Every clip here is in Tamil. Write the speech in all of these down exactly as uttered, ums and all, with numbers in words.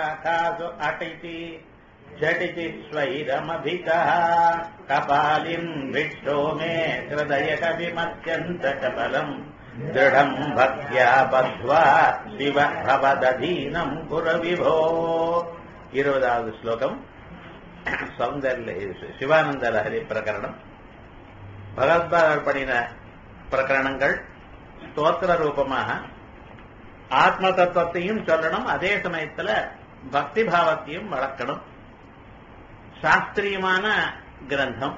कासु अटिति झटिति स्वैरमभितः कपालिम् विष्टो मे हृदयकविमत्यन्तकबलम् दृढम् भक्त्या बद्ध्वा शिव भवदधीनम् कुर विभो இருபதாவது ஸ்லோகம் சௌந்தர்ய சிவானந்த லஹரி பிரகரணம். பகவத்பாதர் பண்ணின பிரகரணங்கள் ஸ்தோத்திர ரூபமாக ஆத்ம தத்துவத்தையும் சொல்லணும், அதே சமயத்துல பக்தி பாவத்தையும் வளர்க்கணும். சாஸ்திரியமான கிரந்தம்.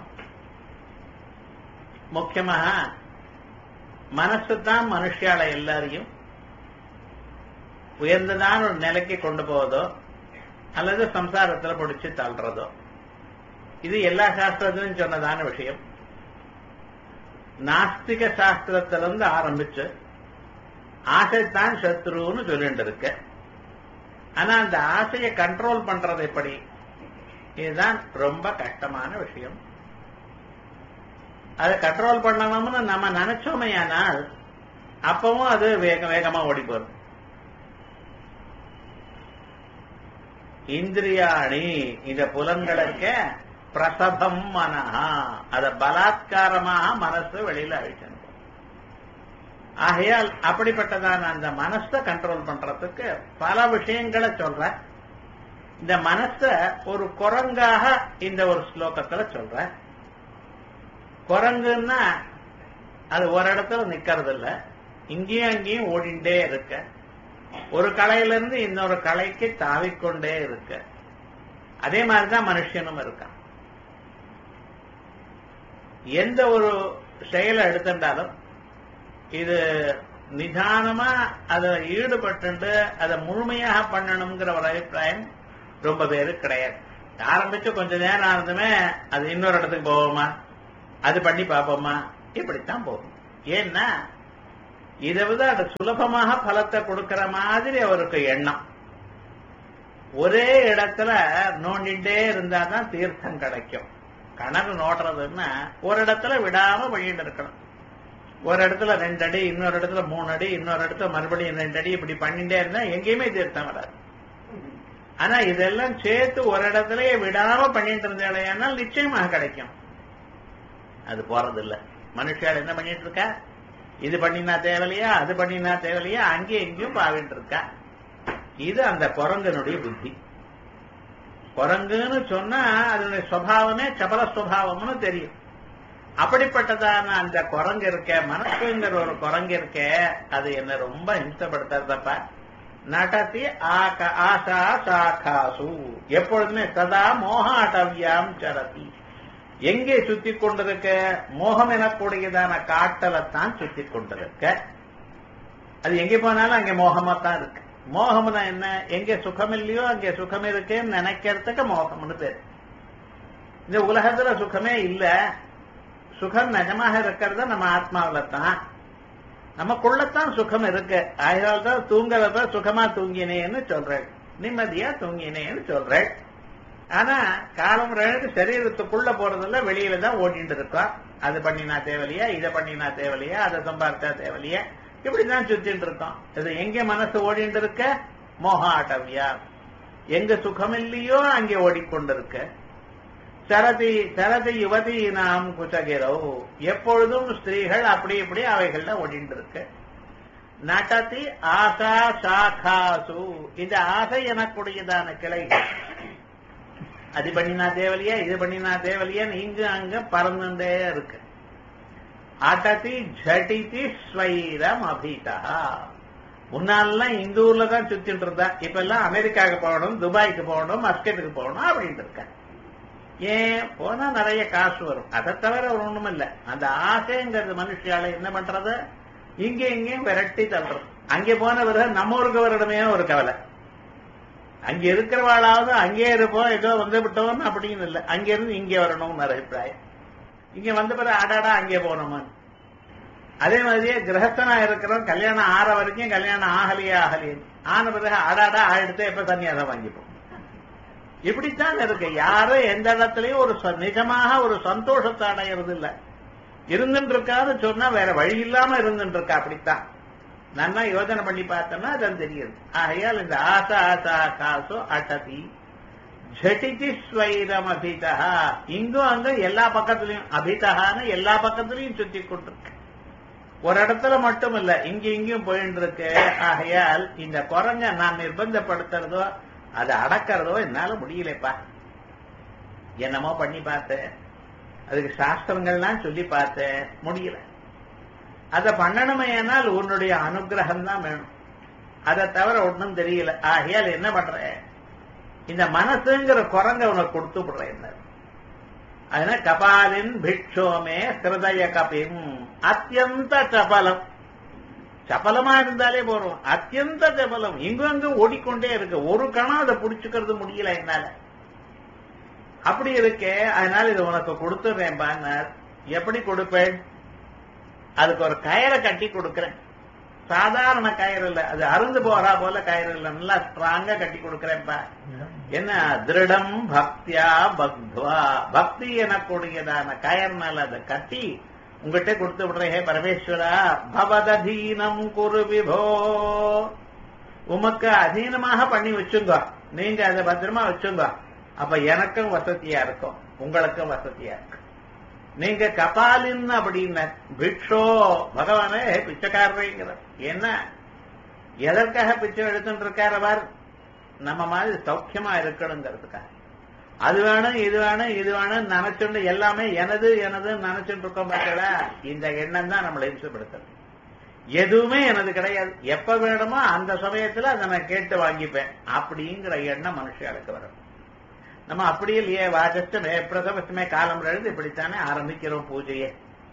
முக்கியமாக மனசு தான் மனுஷியால எல்லாரையும் உயர்ந்ததான ஒரு நிலைக்கு கொண்டு போவதோ அல்லது சம்சாரத்துல பிடிச்சு தள்ளுறதோ, இது எல்லா சாஸ்திரத்திலும் சொன்னதான விஷயம். நாஸ்திக சாஸ்திரத்திலிருந்து ஆரம்பிச்சு ஆசைத்தான் சத்ருன்னு சொல்லிட்டு இருக்க. ஆனா அந்த ஆசையை கண்ட்ரோல் பண்றது எப்படி, இதுதான் ரொம்ப கஷ்டமான விஷயம். அதை கண்ட்ரோல் பண்ணணும்னு நம்ம நினைச்சோமையானால் அப்பவும் அது வேக வேகமா ஓடி போகுது. இந்திரியாணி, இந்த புலன்களுக்க பிரசபம் மனஹா, அத பலாத்காரமாக மனசு வெளியில அழிக்கணும். ஆகையால் அப்படிப்பட்டதான அந்த மனசை கண்ட்ரோல் பண்றதுக்கு பல விஷயங்களை சொல்ற. இந்த மனச ஒரு குரங்காக இந்த ஒரு ஸ்லோகத்துல சொல்ற. குரங்குன்னா அது ஒரு இடத்துல நிக்கிறது இல்ல, இங்கேயும் அங்கேயும் ஓடிண்டே இருக்க, ஒரு கலையிலிருந்து இன்னொரு கலைக்கு தாவிக்கொண்டே இருக்க. அதே மாதிரிதான் மனுஷனும் இருக்கான். எந்த ஒரு செயலை எடுத்துட்டாலும் இது நிதானமா அதை ஈடுபட்டு அதை முழுமையாக பண்ணணுங்கிற ஒரு அபிப்பிராயம் ரொம்ப பேரு கிடையாது. ஆரம்பிச்சு கொஞ்ச நேரம் ஆனதுமே அது இன்னொரு இடத்துக்கு போவோமா, அது பண்ணி பார்ப்போமா, இப்படித்தான் போகும். ஏன்னா இதை விட அது சுலபமாக பலத்தை கொடுக்கிற மாதிரி அவருக்கு எண்ணம். ஒரே இடத்துல நோண்டிட்டே இருந்தாதான் தீர்த்தம் கிடைக்கும். கிணறு நோடுறதுன்னா ஒரு இடத்துல விடாம பண்ணிட்டு இருக்கணும். ஒரு இடத்துல ரெண்டு அடி, இன்னொரு இடத்துல மூணு அடி, இன்னொரு இடத்துல மறுபடியும் ரெண்டு அடி, இப்படி பண்ணிட்டே இருந்தா எங்கேயுமே தீர்த்தம் வராது. ஆனா இதெல்லாம் சேர்த்து ஒரு இடத்துலயே விடாம பண்ணிட்டு இருந்தால் நிச்சயமாக கிடைக்கும். அது போறது இல்ல. மனுஷால் என்ன பண்ணிட்டு இருக்கா, இது பண்ணினா தேவையில்லையா, அது பண்ணினா தேவையில்லையா, அங்கேயும் எங்கேயும் பாவிட்டு இருக்கா. இது அந்த குரங்கனுடைய புத்தி. குரங்குன்னு சொன்னா அதனுடைய சுபாவமே சபல சுபாவம்னு தெரியும். அப்படிப்பட்டதான அந்த குரங்கு இருக்க, மனசுங்கிற ஒரு குரங்கு இருக்க, அது என்ன ரொம்ப ஹிம்சப்படுத்துறதப்ப. நடத்தி ஆசா சாகாசு, எப்பொழுதுமே சதா மோகாட்டவியாம் சரதி, எங்கே சுத்தி கொண்டிருக்க, மோகம் எனக்கூடியதான காட்டலைத்தான் சுத்தி கொண்டிருக்க. அது எங்கே போனாலும் அங்கே மோகமா தான் இருக்கு. மோகம்னா என்ன, எங்கே சுகம் இல்லையோ அங்கே சுகம் இருக்குன்னு நினைக்கிறதுக்கு மோகம்னு பேரு. இந்த உலகத்துல சுகமே இல்ல, சுகம் நிஜமாக இருக்கிறது நம்ம ஆத்மாவில தான், நமக்குள்ளத்தான் சுகம் இருக்கு. ஆகையால் தான் தூங்குறத சுகமா தூங்கினேன்னு சொல்றேன், நிம்மதியா தூங்கினேன்னு சொல்றேன். ஆனா காலம் ரெண்டு சரீரத்துக்குள்ள போறதில்ல, வெளியில தான் ஓடிட்டு இருக்கோம். அது பண்ணினா தேவையில்லையா, இதை பண்ணினா தேவையில்லையா, அதை சம்பாதித்தா தேவையில்லையா, இப்படிதான் சுத்திட்டு இருக்கோம். இது எங்க மனசு ஓடிட்டு இருக்க, மோக ஆட்டவியா, எங்க சுகம் இல்லையோ அங்கே ஓடிக்கொண்டிருக்க. சரதி சரதி யுவதி நாம் குச்சகிரோ, எப்பொழுதும் ஸ்திரீகள் அப்படி இப்படி அவைகள்ல ஓடிட்டு இருக்க. நடத்தி ஆசா சாகாசு, இந்த ஆசை எனக்கூடியதான கிளைகள், அது பண்ணினா தேவையில்லையா, இது பண்ணினா தேவையில்லையா, இங்கு அங்க பறந்துட்டே இருக்கு. அடதி ஜடிதி ஸ்வைரம் அபிதா, முன்னாலாம் இந்த ஊர்ல தான் சுத்திட்டு இருந்தா, இப்ப எல்லாம் அமெரிக்காவுக்கு போகணும், துபாய்க்கு போகணும், மஸ்கட்டுக்கு போகணும் அப்படின்ட்டு இருக்க. ஏன் போனா நிறைய காசு வரும், அதை தவிர ஒரு ஒண்ணும் இல்ல. அந்த ஆசைங்கிறது மனுஷியால என்ன பண்றது, இங்க இங்கேயும் விரட்டி தள்ளுறது. அங்கே போன பிறகு நம்ம ஊருக்கு வரணுமே ஒரு கவலை. அங்க இருக்கிறவாளாவது அங்கே இருப்போம், ஏதோ வந்து விட்டோம் அப்படின்னு இல்லை, அங்கிருந்து இங்கே வரணும்னு அபிப்பிராயம். இங்க வந்த பிறகு ஆடாடா அங்கே போனோமா. அதே மாதிரியே கிரகஸ்தனா இருக்கிறோம், கல்யாணம் ஆற வரைக்கும் கல்யாணம் ஆகலையே ஆகலையே, ஆன பிறகு ஆடாடா ஆயிடுத்து எப்ப தனியாக வாங்கிப்போம். இப்படித்தான் இருக்கு. யாரும் எந்த இடத்துலயும் ஒரு நிஜமாக ஒரு சந்தோஷத்தை அடையிறது இல்ல. இருந்துட்டு இருக்கான்னு சொன்னா வேற வழி இல்லாம இருந்துட்டு இருக்கா. அப்படித்தான் நல்லா யோசனை பண்ணி பார்த்தோம்னா அது தெரியுது. ஆகையால் இந்த ஆசா ஆசா காசோ அட்டதி ஜட்டிதி ஸ்வைரம் அபிதா, இங்கும் அங்க எல்லா பக்கத்திலையும் அபிதகான்னு எல்லா பக்கத்திலையும் சுத்தி கொண்டிருக்கு. ஒரு இடத்துல மட்டும் இல்ல, இங்க இங்கேயும் போயிட்டு இருக்கு. ஆகையால் இந்த குரங்க நான் நிர்பந்தப்படுத்துறதோ அதை அடக்கிறதோ என்னால முடியலப்பா. என்னமோ பண்ணி பார்த்தேன், அதுக்கு சாஸ்திரங்கள்லாம் சொல்லி பார்த்தேன், முடியல. அதை பண்ணணுமேனால் உன்னுடைய அனுகிரகம் தான் வேணும், அதை தவிர ஒன்றும் தெரியல. ஆகையால் என்ன பண்ற, இந்த மனசுங்கிற குரங்க உனக்கு கொடுத்து விடுறேன். அதனால கபாலின் பிக்ஷோமே ஹிருதய கபிம் அத்தியந்த சபலம். சபலமா இருந்தாலே போறோம், அத்தியந்த சபலம். இங்கும் அங்கும் ஓடிக்கொண்டே இருக்கு, ஒரு கணம் அதை புடிச்சுக்கிறது முடியல என்னால. அப்படி இருக்கே, அதனால இது உனக்கு கொடுத்துறேன். எப்படி கொடுப்பேன்? அதுக்கு ஒரு கயிறை கட்டி கொடுக்கிறேன். சாதாரண கயிறு இல்ல, அது அருந்து போறா போல கயிறு இல்ல, நல்லா ஸ்ட்ராங்கா கட்டி கொடுக்கிறேன்ப்பா. என்ன திருடம் பக்தியா பக்த்வா, பக்தி எனக்கூடியதான கயர்னால அதை கட்டி உங்ககிட்ட கொடுத்து விடுறேன். ஹே பரமேஸ்வரா, பவதீனம் குரு விபோ, உமக்கு அதீனமாக பண்ணி வச்சுங்க, நீங்க அதை பத்திரமா வச்சுங்க. அப்ப எனக்கும் வசதியா இருக்கும், உங்களுக்கும் வசதியா இருக்கும். நீங்க கபாலின் அப்படின்னு பிக்ஷோ, பகவானே பிச்சைக்காரங்கிற. என்ன எதற்காக பிச்சை எடுத்துட்டு இருக்கார் அவர்? நம்ம மாதிரி சௌக்கியமா இருக்கணுங்கிறதுக்காக. அது வேணும் இது வேணும் இது வேணும் நினைச்சுட்டு எல்லாமே எனது எனது நினைச்சுட்டு இருக்கோம் பார்த்தா, இந்த எண்ணம் தான் நம்மளை இம்சப்படுத்துறது. எதுவுமே எனது கிடையாது, எப்ப வேணுமோ அந்த சமயத்துல அதை நான் கேட்டு வாங்கிப்பேன் அப்படிங்கிற எண்ணம் மனுஷனுக்கு வரும். நம்ம அப்படி இல்லையே, வாஜஸ்டமே பிரதமஸ்டமே காலம் எழுந்து இப்படித்தானே ஆரம்பிக்கிறோம் பூஜையே.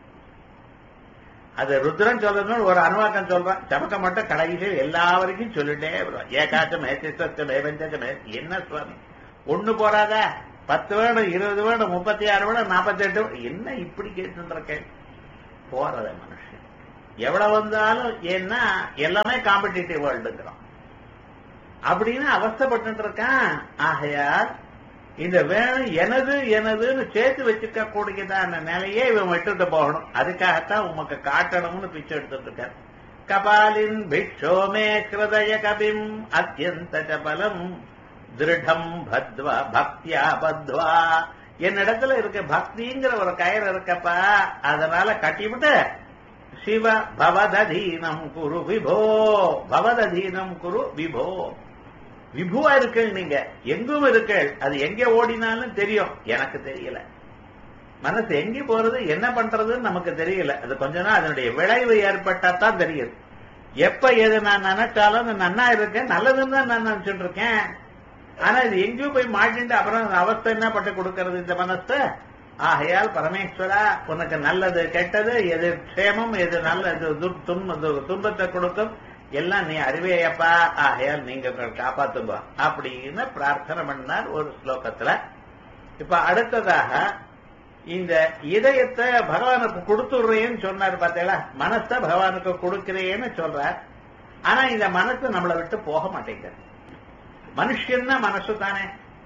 அது ருத்ரன் சொல்றதுன்னு ஒரு அனுவாக்கம் சொல்றான், சமக்க மட்டும் கடைசியில் எல்லா வரைக்கும் சொல்லிட்டே வருவான். ஏகாச்சமே சித்தமே வெஞ்சமே. என்ன சுவாமி ஒண்ணு போறாதா? பத்து வேணும், இருபது வேணும், முப்பத்தி ஆறு வேணும், நாற்பத்தி எட்டு வேணும், என்ன இப்படி கேட்டு இருக்கேன்? போறத மனுஷன் எவ்வளவு வந்தாலும், ஏன்னா எல்லாமே காம்படிட்டிவ் வேர்ல்டுங்கிறான் அப்படின்னு அவஸ்தைப்பட்டு இருக்கான். ஆகையால் இந்த வேணும் எனது எனதுன்னு சேர்த்து வச்சுக்க கூடியதான நிலையே இவன் விட்டுட்டு போகணும். அதுக்காகத்தான் உமக்கு காட்டணும்னு பிச்சை எடுத்துட்டு இருக்கார். கபாலின் பிக்ஷோமே ஹிருதய கபிம் அத்தியந்த சபலம் திருடம் பத்வா பக்தியா பத்வா. என்னிடத்துல இருக்க பக்திங்கிற ஒரு கயிறு இருக்கப்பா, அதனால கட்டிவிட்டு சிவ பவதீனம் குரு விபோ, பவதீனம் குரு விபோ. விபுவா இருக்கள், நீங்க எங்கும் இருக்கள். அது எங்க ஓடினாலும் தெரியும், எனக்கு தெரியல. மனசு எங்க போறது என்ன பண்றதுன்னு நமக்கு தெரியல. அது கொஞ்ச நாள் அதனுடைய விளைவு ஏற்பட்டாதான் தெரியுது. எப்ப எது நான் நினைச்சாலும் நன்னா இருக்கேன், நல்லதுன்னு தான் நான் நினைச்சுட்டு இருக்கேன். ஆனா இது எங்கேயும் போய் மாட்டிட்டு அப்புறம் அவஸ்தை என்ன பட்டு கொடுக்கறது இந்த மனசு. ஆகையால் பரமேஸ்வரா, உனக்கு நல்லது கெட்டது எது க்ஷேமம் எது நல்லது துன்பத்தை கொடுக்கும் எல்லாம் நீ அறிவேயப்பா. ஆகையால் நீங்க காப்பாத்துங்க அப்படின்னு பிரார்த்தனை பண்ணார் ஒரு ஸ்லோகத்துல. இப்ப அடுத்ததாக இந்த இதயத்தை பகவானுக்கு கொடுத்துடுறேன்னு சொன்னார் பார்த்தீங்களா, மனசை பகவானுக்கு கொடுக்கிறேன்னு சொல்றார். ஆனா இந்த மனசு நம்மளை விட்டு போக மாட்டேங்குது. மனுஷன்னா மனசு தானே.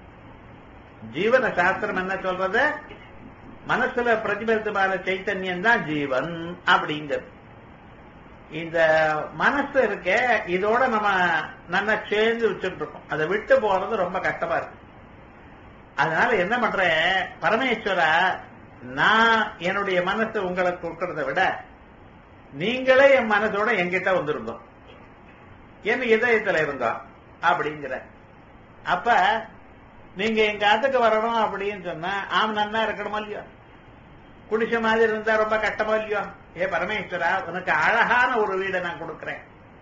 ஜீவன சாஸ்திரம் என்ன சொல்றது? மனசுல பிரதிபலித்தமான சைத்தன்யம் தான் ஜீவன் அப்படிங்கிறது. இந்த மனசு இருக்க இதோட நம்ம நல்லா சேர்ந்து வச்சுட்டு இருக்கோம், அதை விட்டு போறது ரொம்ப கஷ்டமா இருக்கு. அதனால என்ன பண்றேன், பரமேஸ்வரா, நான் என்னுடைய மனசு உங்களுக்கு கொடுக்கறத விட நீங்களே என் மனசோட என்கிட்ட வந்துருந்தோம், என் இதயத்துல இருந்தோம் அப்படிங்கிற. அப்ப நீங்க எங்க ஆத்துக்கு வரணும் அப்படின்னு சொன்னா ஆம் நன்னா இருக்கணுமோ இல்லையோ, குடிசை மாதிரி இருந்தா ரொம்ப கஷ்டமோ இல்லையோ. ஏ பரமேஸ்வரா, உனக்கு அழகான ஒரு வீடை நான் கொடுக்கிறேன்.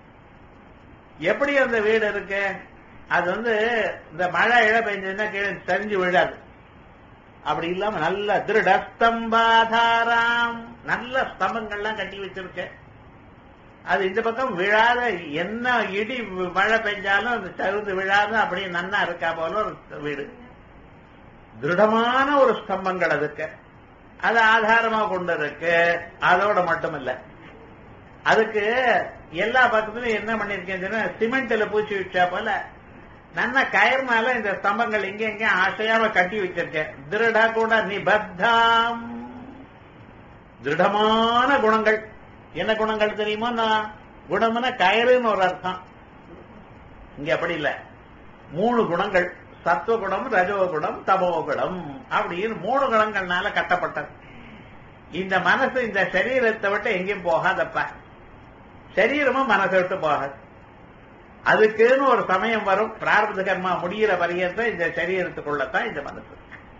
எப்படி அந்த வீடு இருக்கு? அது வந்து இந்த மழை இழ பெஞ்சதுன்னா கீழே சரிஞ்சு விழாது. அப்படி இல்லாம நல்ல திருடஸ்தம்பாதாராம், நல்ல ஸ்தம்பங்கள்லாம் கட்டி வச்சிருக்கேன். அது இந்த பக்கம் விழாத, என்ன இடி மழை பெஞ்சாலும் அது தகுந்து விழாத, அப்படியே நன்னா இருக்கா போல ஒரு வீடு. திருடமான ஒரு ஸ்தம்பங்கள் அதுக்கு, அது ஆதாரமா கொண்டு இருக்கு. அதோட மட்டும் இல்ல, அதுக்கு எல்லா பக்கத்துலயும் என்ன பண்ணிருக்கேன், சிமெண்ட்ல பூச்சி வச்சா போல நல்ல கயர்னால இந்த ஸ்தம்பங்கள் இங்க எங்க ஆசையாம கட்டி வச்சிருக்கேன். திருட கூட நிபத்தாம், திருடமான குணங்கள். என்ன குணங்கள் தெரியுமோ? நான் குணம்னா கயிறுன்னு ஒரு அர்த்தம். இங்க அப்படி இல்ல, மூணு குணங்கள், சத்துவகுணம், ரஜோகுணம், தமோகுணம் அப்படின்னு மூணு குணங்கள்னால கட்டப்பட்டது. இந்த மனசு இந்த சரீரத்தை விட்டு எங்கேயும் போகாதப்பா, சரீரமும் மனசை விட்டு போகாது. அதுக்குன்னு ஒரு சமயம் வரும், பிராரப்த கர்மா முடிகிற பரியந்த இந்த சரீரத்துக்குள்ளதான் இந்த மனசு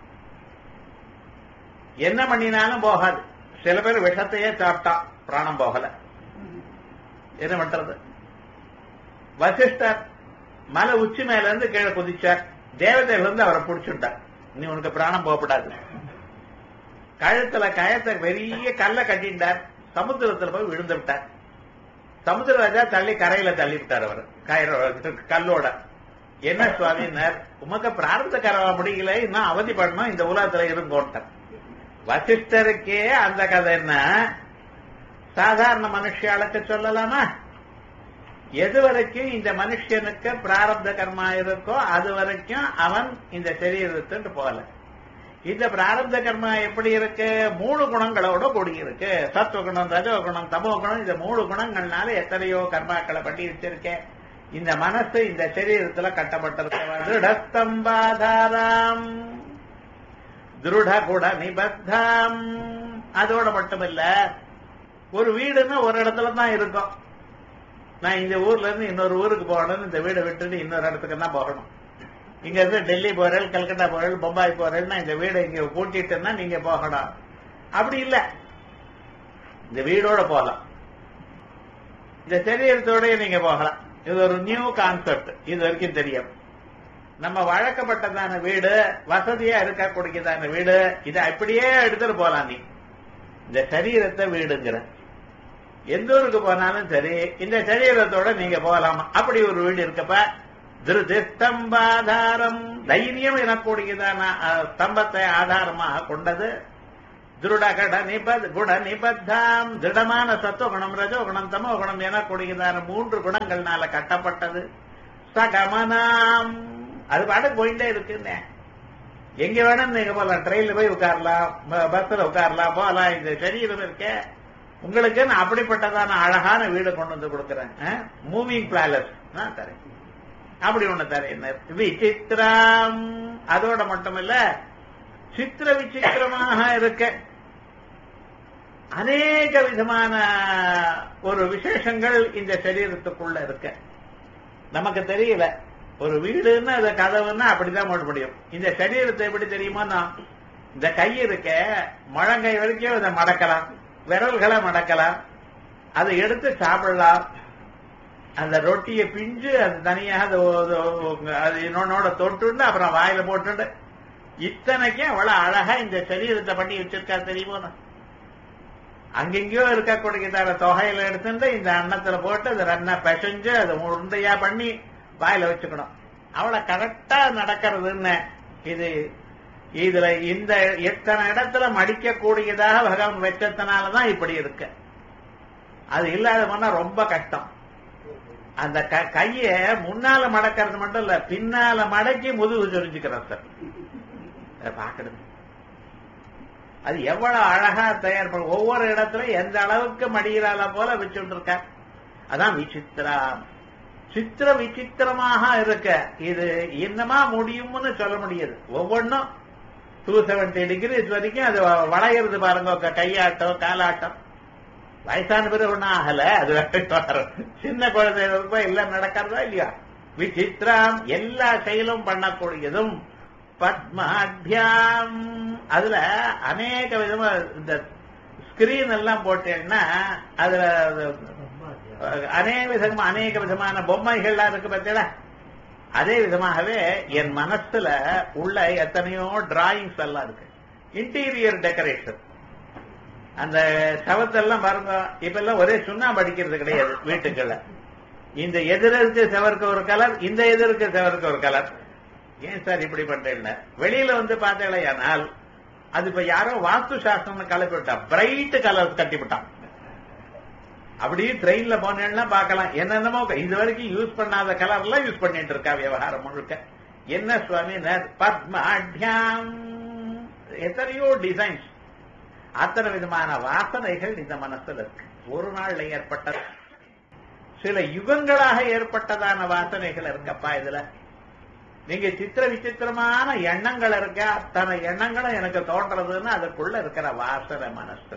என்ன பண்ணினாலும் போகாது. சில பேர் விஷத்தையே சாப்பிட்டான், பிராணம் போகல, என்ன பண்றது? வசிஷ்டர் மலை உச்சி மேல இருந்து கீழே குதிச்சார், தேவதைகள் வந்து அவரை பிடிச்சுட்டார், நீ உனக்கு பிராணம் போகப்படாது. கழுத்துல கயத்தை பெரிய கல்ல கட்டிட்டார், சமுத்திரத்துல போய் விழுந்து விட்டார். சமுத்திரராஜா தள்ளி கரையில தள்ளி விட்டார் அவர் கயிற கல்லோட. என்ன சுவாமினார், உமக்கு பிரார்த்த கரவா முடியல, இன்னும் அவதி பண்ணணும், இந்த உலகத்துல இருங்கோட்டார். வசிஷ்டருக்கே அந்த கதை என்ன, சாதாரண மனுஷியாளுக்கு சொல்லலாமா? எது வரைக்கும் இந்த மனுஷனுக்கு பிராரப்த கர்மா இருக்கோ அது வரைக்கும் அவன் இந்த சரீரத்துக்கு போகல. இந்த பிராரப்த கர்மா எப்படி இருக்கு? மூணு குணங்களோட கூடி இருக்கு. சத்துவகுணம், ரஜோகுணம், தமோகுணம். இந்த மூணு குணங்கள்னால எத்தனையோ கர்மாக்களை பண்ணி வச்சிருக்கேன். இந்த மனசு இந்த சரீரத்துல கட்டப்பட்டிருக்கவாதாரம் திருட குட நிபத்தாம். அதோட மட்டுமில்ல, ஒரு வீடுன்னா ஒரு இடத்துல தான் இருக்கும். நான் இந்த ஊர்ல இருந்து இன்னொரு ஊருக்கு போகணும், இந்த வீடை விட்டுட்டு இன்னொரு இடத்துக்கு தான் போகணும். இங்க இருந்து டெல்லி போறேன், கல்கட்டா போறேன், பம்பாய் போறேன்னா இந்த வீடை இங்க கூட்டிட்டுன்னா நீங்க போகணும். அப்படி இல்ல, இந்த வீடோட போகலாம், இந்த சரீரத்தோட நீங்க போகலாம். இது ஒரு நியூ கான்செப்ட், இது வரைக்கும் தெரியும். நம்ம வழக்கப்பட்டதான வீடு, வசதியா இருக்கக்கூடியதான வீடு, இதை அப்படியே எடுத்துட்டு போலாம். நீ இந்த சரீரத்தை வீடுங்கிற எந்த ஊருக்கு போனாலும் சரி, இந்த சரீரத்தோட நீங்க போகலாமா? அப்படி ஒரு வீடு இருக்கப்ப திருதிஸ்தம்பாதாரம், தைரியம் எனக்கூடியதான ஸ்தம்பத்தை ஆதாரமாக கொண்டது. திருடகட நிபத் குட நிபத்தாம், திடமான சத்துவகுணம், ரஜோகுணம், தமோகுணம் எனக்கூடியதான மூன்று குணங்கள்னால கட்டப்பட்டது. சகமனாம், அது பாட்டுக்கு போயிட்டே இருக்குன்னு. எங்க வேணும் நீங்க போகலாம், ட்ரெயின்ல போய் உட்காரலாம், பஸ்ல உட்காரலாம், போகலாம். இந்த சரீரம் இருக்க உங்களுக்கு நான் அப்படிப்பட்டதான அழகான வீடு கொண்டு வந்து கொடுக்குறேன், மூவிங் பிளாலஸ் நான் தரேன். அப்படி ஒண்ணு தரேன். விசித்திரம், அதோட மட்டுமில்ல, சித்திர விசித்திரமாக இருக்க அநேக விதமான ஒரு விசேஷங்கள் இந்த சரீரத்துக்குள்ள இருக்க. நமக்கு தெரியல, ஒரு வீடுன்னு அது கதவுன்னா அப்படிதான் போட முடியும். இந்த சரீரத்தை எப்படி தெரியுமா? இந்த கை இருக்க, முழங்கை வரைக்கும் இதை மடக்கலாம், விரல்களை மடக்கலாம், அதை எடுத்து சாப்பிடலாம். அந்த ரொட்டியை பிஞ்சு அது தனியாக அது இன்னொன்னோட தொட்டு அப்புறம் வாயில போட்டு, இத்தனைக்கும் அவ்வளவு அழகா இந்த சரீரத்தை பண்ணி வச்சிருக்கா தெரியுமோ? அங்கெங்கயோ இருக்கக்கூடியதான தொகையில எடுத்துட்டு இந்த அன்னத்துல போட்டு அதை ரெண்டா பிசைஞ்சு அதை உருண்டையா பண்ணி வாயில வச்சுக்கணும். அவ்வளவு கரெக்டா நடக்கிறதுன்னு. இது இதுல இந்த எத்தனை இடத்துல மடிக்க கூடியதாக பகவான் வச்சதுனாலதான் இப்படி இருக்கு. அது இல்லாத பண்ணா ரொம்ப கஷ்டம். அந்த கைய முன்னால மடக்கிறது மட்டும் இல்ல, பின்னால மடக்கி முதுகு சொரிஞ்சுக்கிறார் சார். பாக்கிறது அது எவ்வளவு அழகா தயார் பண்ண, ஒவ்வொரு இடத்துல எந்த அளவுக்கு மடியிறால போல வச்சுட்டு இருக்க. அதான் விசித்திரம். சித்திர விசித்திரமாக இருக்க. இது என்னமா முடியும்னு சொல்ல முடியாது. ஒவ்வொன்றும் டூ செவன்டி டிகிரிஸ் வரைக்கும் அது வளையிறது பாருங்க, கையாட்டம் காலாட்டம். வயசான பிறகு ஒன்னும் ஆகல, அது சின்ன குழந்தைகளுக்கு எல்லாம் நடக்கிறதா இல்லையா? விசித்திரம், எல்லா செயலும் பண்ணக்கூடியதும். பத்மாத்யாம், அதுல அநேக விதமா இந்த ஸ்கிரீன் எல்லாம் போட்டேன்னா அதுல அநேக விதமா அநேக விதமான பொம்மைகள்லாம் இருக்கு பார்த்தீங்களா? அதே விதமாகவே என் மனசுல உள்ள எத்தனையோ டிராயிங்ஸ் எல்லாம் இருக்கு. Interior decoration. அந்த செவத்தெல்லாம் பாருங்க, இப்ப எல்லாம் ஒரே சுண்ணாம்பு அடிக்கிறது கிடையாது வீட்டுக்குள்ள. இந்த எதிர்க்கு செவருக்கு ஒரு கலர், இந்த எதிர்க்கு செவருக்கு ஒரு கலர். ஏன் சார் இப்படி பண்றேன்? வெளியில வந்து பார்த்தீங்களேனால் அது இப்ப யாரோ வாஸ்து சாஸ்திரம் கலப்பி விட்டா, பிரைட் கலர் கட்டி விட்டான். அப்படியே ட்ரெயின்ல போனேன்னா பார்க்கலாம், என்னென்னமோ இது வரைக்கும் யூஸ் பண்ணாத கலர் எல்லாம் யூஸ் பண்ணிட்டு இருக்கா விவகாரம் முழுக்க. என்ன சுவாமி? பத்மாட்யாம், எத்தனையோ டிசைன்ஸ், அத்தனை விதமான வாசனைகள் இந்த மனசுல இருக்கு. ஒரு நாள்ல ஏற்பட்டது சில யுகங்களாக ஏற்பட்டதான வாசனைகள் இருக்கப்பா இதுல. நீங்க சித்திர விசித்திரமான எண்ணங்கள் இருக்க, அத்தனை எண்ணங்களும் எனக்கு தோன்றதுன்னு அதுக்குள்ள இருக்கிற வாசனை மனசு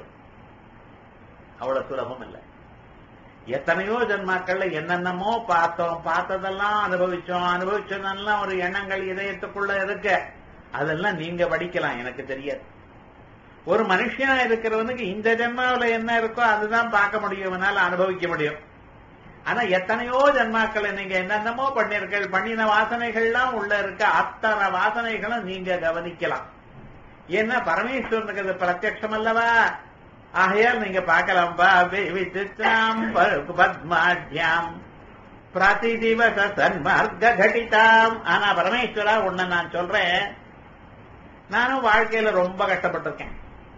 அவ்வளவு சுலபம் இல்லை. எத்தனையோ ஜன்மாக்கள்ல என்னென்னமோ பார்த்தோம், பார்த்ததெல்லாம் அனுபவிச்சோம், அனுபவிச்சதெல்லாம் ஒரு எண்ணங்கள் இதயத்துக்குள்ள இருக்க, அதெல்லாம் நீங்க படிக்கலாம், எனக்கு தெரியாது. ஒரு மனுஷனா இருக்கிறவனுக்கு இந்த ஜென்மாவில என்ன இருக்கோ அதுதான் பார்க்க முடியும், அனுபவிக்க முடியும். ஆனா எத்தனையோ ஜன்மாக்களை நீங்க என்னென்னமோ பண்ணிருக்க, பண்ணின வாசனைகள்லாம் உள்ள இருக்க, அத்தனை வாசனைகளும் நீங்க கவனிக்கலாம். ஏன்னா பரமேஸ்வரனுக்கு அது பிரத்யட்சம் அல்லவா, ஆகையால் நீங்க பார்க்கலாம்பா. விசித்ராம் பத்மாட்யாம் பிரதி திவச சன்மார்க்க கடிதாம். ஆனா பரமேஸ்வரா உன்னை நான் சொல்றேன், நானும் வாழ்க்கையில ரொம்ப கஷ்டப்பட்டிருக்கேன்.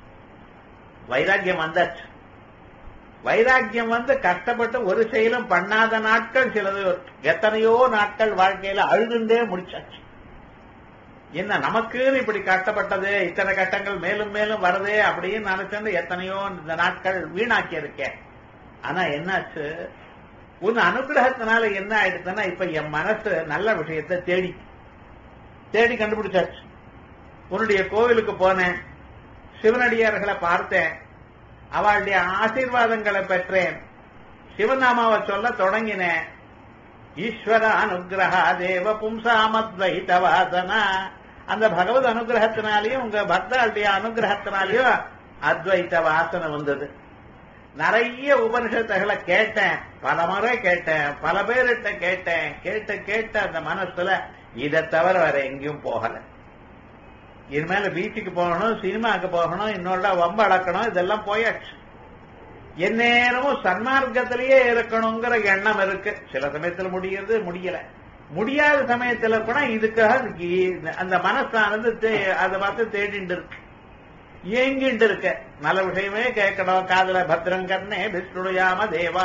வைராக்கியம் வந்தாச்சு. வைராக்கியம் வந்து கஷ்டப்பட்டு ஒரு செயலும் பண்ணாத நாட்கள் சிலது, எத்தனையோ நாட்கள் வாழ்க்கையில அழுதுண்டே முடிச்சாச்சு. என்ன நமக்குன்னு இப்படி கஷ்டப்பட்டது, இத்தனை கஷ்டங்கள் மேலும் மேலும் வருதே அப்படின்னு நினைச்சு எத்தனையோ இந்த நாட்கள் வீணாக்கி இருக்கேன். ஆனா என்னாச்சு, உன் அனுகிரகத்தினால என்ன ஆயிடுச்சுன்னா இப்ப என் மனசு நல்ல விஷயத்தை தேடி தேடி கண்டுபிடிச்சாச்சு. உன்னுடைய கோவிலுக்கு போனேன், சிவனடியார்களை பார்த்தேன், அவளுடைய ஆசீர்வாதங்களை பெற்றேன், சிவநாமாவை சொல்ல தொடங்கினேன். ஈஸ்வர அனுகிரகா தேவ பும்சாமத்வைத வாசனா. அந்த பகவத் அனுகிரகத்தினாலேயும் உங்க பக்தர்களுடைய அனுகிரகத்தினாலேயும் அத்வைத வாசனை வந்தது. நிறைய உபனிஷத்துகளை கேட்டேன், பல முறை கேட்டேன், பல பேர்கிட்ட கேட்டேன். கேட்டு கேட்ட அந்த மனசுல இதை தவிர வேற எங்கேயும் போகல. இனிமேல பீச்சுக்கு போகணும், சினிமாவுக்கு போகணும், இன்னொரு வம்ப அளக்கணும், இதெல்லாம் போயாச்சு. எந்நேரமும் சன்மார்க்கத்திலேயே இருக்கணுங்கிற எண்ணம் இருக்கு. சில சமயத்துல முடியறது, முடியல. முடியாத சமயத்துல கூட இதுக்காக அந்த மனசானது அதை பார்த்து தேடிட்டு இருக்கு, ஏங்கிட்டு இருக்க. நல்ல விஷயமே கேட்கணும், காதல பத்ரங்கர்னே விஷ்ணுயாம தேவா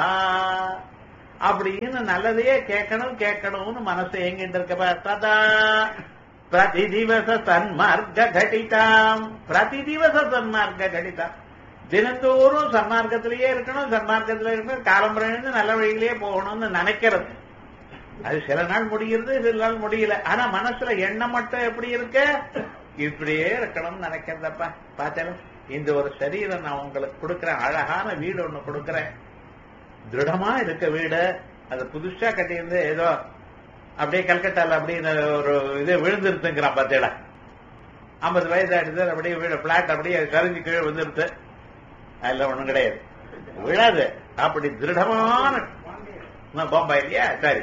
அப்படின்னு நல்லதையே கேட்கணும் கேட்கணும்னு மனசு ஏங்கிட்டு இருக்க. ததா பிரதி திவச சன்மார்க்க கடிதாம். பிரதி திவச சன்மார்க்க கடிதாம். தினந்தோறும் சன்மார்க்கத்திலேயே இருக்கணும், சன்மார்க்கத்திலே இருக்கணும், காலம்புரைந்து நல்ல வழியிலேயே போகணும்னு நினைக்கிறது. அது சில நாள் முடிகிறது, சில நாள் முடியல. ஆனா மனசுல எண்ணம் மட்டும் எப்படி இருக்க, இப்படியே இருக்கணும்னு நினைக்கிறதப்பா. பார்த்தேன், இந்த ஒரு சரீரம் நான் உங்களுக்கு கொடுக்கிறேன், அழகான வீடு ஒண்ணு கொடுக்கிறேன், திருடமா இருக்க வீடு. அது புதுசா கட்டியிருந்து ஏதோ அப்படியே கல்கட்டால அப்படின்னு ஒரு இது விழுந்துருத்துங்கிறான். பார்த்தேடா, ஐம்பது வயசு ஆயிடுது, அப்படியே வீடு பிளாட் அப்படியே கரைஞ்சி கீழே விழுந்துருத்து. அதுல ஒண்ணும் கிடையாது, விழாது. அப்படி திருடமான பாம்பா இல்லையா, சரி,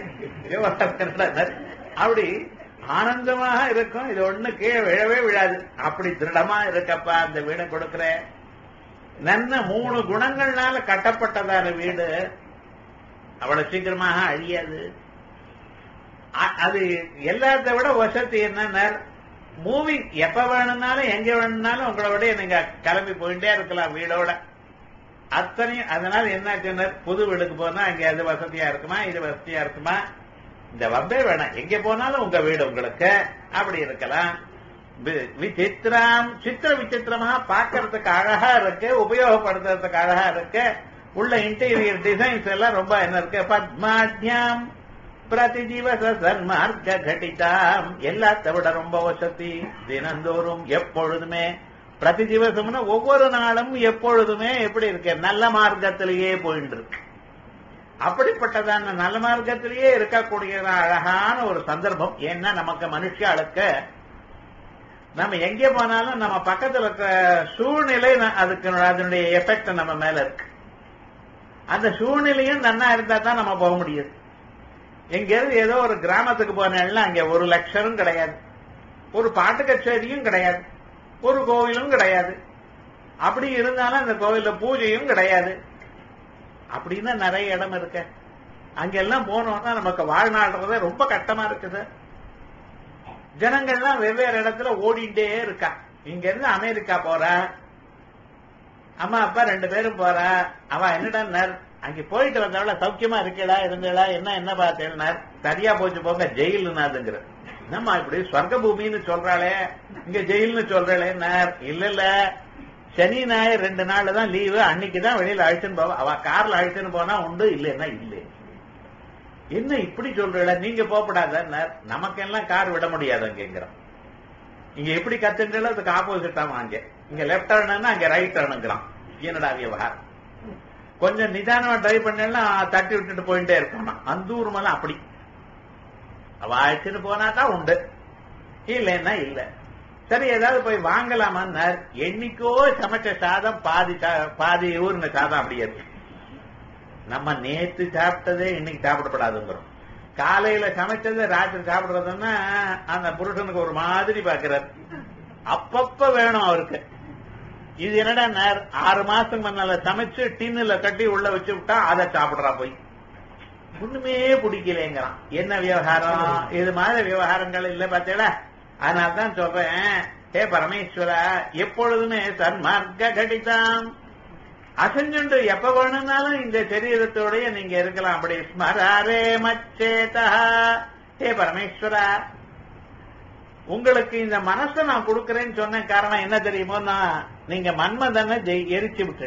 அப்படி ஆனந்தமாக இருக்கும். இது ஒண்ணு கீழே விழவே விழாது. அப்படி திருடமா இருக்கப்பா அந்த வீடை கொடுக்கிறேன். நல்ல மூணு குணங்கள்னால கட்டப்பட்டதான வீடு, அவ்வளவு சீக்கிரமாக அழியாது. அது எல்லாத்த விட வசதி என்னன்னா, மூவி எப்ப வேணும்னாலும் எங்க வேணும்னாலும் உங்களோட நீங்க கிளம்பி போயிட்டே இருக்கலாம் வீடோட. அத்தனையும் அதனால என்ன, புது வீடுக்கு போனா அங்க அது வசதியா இருக்குமா, இது வசதியா இருக்குமா, இந்த வம்பே வேணாம், எங்க போனாலும் உங்க வீடு உங்களுக்கு அப்படி இருக்கலாம். விசித்திரம், சித்திர விசித்திரமாக பார்க்கறதுக்கு அழகா இருக்கு, உபயோகப்படுத்துறதுக்கு அழகா இருக்கு. உள்ள இன்டீரியர் டிசைன்ஸ் எல்லாம் ரொம்ப என்ன இருக்கு. பத்மாட்யாம் பிரதி திவச சன்மார்க்க கடிதாம். எல்லாத்த விட ரொம்ப வசதி. தினந்தோறும் எப்பொழுதுமே, பிரதி திவசம்னா ஒவ்வொரு நாளும் எப்பொழுதுமே எப்படி இருக்கு, நல்ல மார்க்கத்திலேயே போயிட்டு இருக்கு. அப்படிப்பட்டதான நல்ல மார்க்கத்திலேயே இருக்கக்கூடிய அழகான ஒரு சந்தர்ப்பம். ஏன்னா நமக்கு மனுஷாளுக்கு நம்ம எங்கே போனாலும் நம்ம பக்கத்துல இருக்க சூழ்நிலை அதுக்கு அதனுடைய எஃபெக்ட் நம்ம மேல இருக்கு. அந்த சூழ்நிலையும் நன்னா இருந்தா தான் நம்ம போக முடியுது. எங்கேயாவது ஏதோ ஒரு கிராமத்துக்கு போனா அங்க ஒரு லட்சரும் கிடையாது, ஒரு பாட்டு கச்சேரியும் கிடையாது, ஒரு கோவிலும் கிடையாது. அப்படி இருந்தாலும் அந்த கோவில்ல பூஜையும் கிடையாது. அப்படின்னா நிறைய இடம் இருக்கு. அங்கெல்லாம் போனோம்னா நமக்கு வாழ்நாள்றத ரொம்ப கஷ்டமா இருக்குது. ஜனங்கள்லாம் வெவ்வேறு இடத்துல ஓடிட்டே இருக்கா. இங்க இருந்து அமெரிக்கா போறா, அம்மா அப்பா ரெண்டு பேரும் போறா. அவ என்னடா அங்க போயிட்டு வந்தவள சௌக்கியமா இருக்கடா இருந்தடா, என்ன என்ன பார்த்தேன்னா, சரியா போச்சு போங்க ஜெயிலுனாதுங்கிற. என்னம்மா இப்படி சொர்க்க பூமின்னு சொல்றாளே, இங்க ஜெயில்னு சொல்றாளே. இல்ல இல்ல, சனி ஞாயிறு ரெண்டு நாள் தான் லீவு, அன்னைக்குதான் வெளியில அழைச்சுன்னு போவா. அவ கார்ல அழைச்சுன்னு போனா உண்டு, இல்லைன்னா இல்லை. என்ன இப்படி சொல்றீங்களா, நீங்க போகப்படாத, நமக்கெல்லாம் கார் விட முடியாது அங்கிறோம். இங்க எப்படி கத்துங்களோ அதுக்கு ஆப்போசிட்டா வாங்க, இங்க லெப்ட் டர்ன் அங்க ரைட் டர்னுங்கிறான். என்னடா விவகாரம், கொஞ்சம் நிதானமா டிரைவ் பண்ணா தட்டி விட்டுட்டு போயிட்டே இருக்கணும். அந்த ஊர் மேல அப்படி அவ அழைச்சுன்னு போனாதான் உண்டு, இல்லைன்னா இல்ல. சரி ஏதாவது போய் வாங்கலாமான்னு என்னைக்கோ சமைச்ச சாதம் பாதி பாதி ஊர்ன சாதம் அப்படியே இருக்கு. நம்ம நேத்து சாப்பிட்டதே இன்னைக்கு சாப்பிடப்படாதுங்கிறோம். காலையில சமைச்சது ராத்திரி சாப்பிடுறதுன்னா அந்த புருஷனுக்கு ஒரு மாதிரி பாக்குறாரு. அப்பப்ப வேணும் அவருக்கு. இது என்னடா ஆறு மாசம் முன்னால சமைச்சு டின்னுல கட்டி உள்ள வச்சு விட்டா அதை சாப்பிடுறா போய், ஒண்ணுமே பிடிக்கலங்கிறான். என்ன விவகாரம், இது மாதிரி விவகாரங்கள் இல்ல பாத்தீங்களா. அதனால்தான் சொல்றேன், ஹே பரமேஸ்வரா, எப்பொழுதுமே சன்மார்க்க கடிதாம் அசஞ்சுண்டு எப்ப வேணும்னாலும் இந்த சரீரத்தோடய நீங்க இருக்கலாம். அப்படி ஸ்மராரே மச்சேதா. ஹே பரமேஸ்வரா, உங்களுக்கு இந்த மனசை நான் கொடுக்கறேன்னு சொன்ன காரணம் என்ன தெரியுமோன்னா, நீங்க மன்மதனை எரிச்சு விட்டு,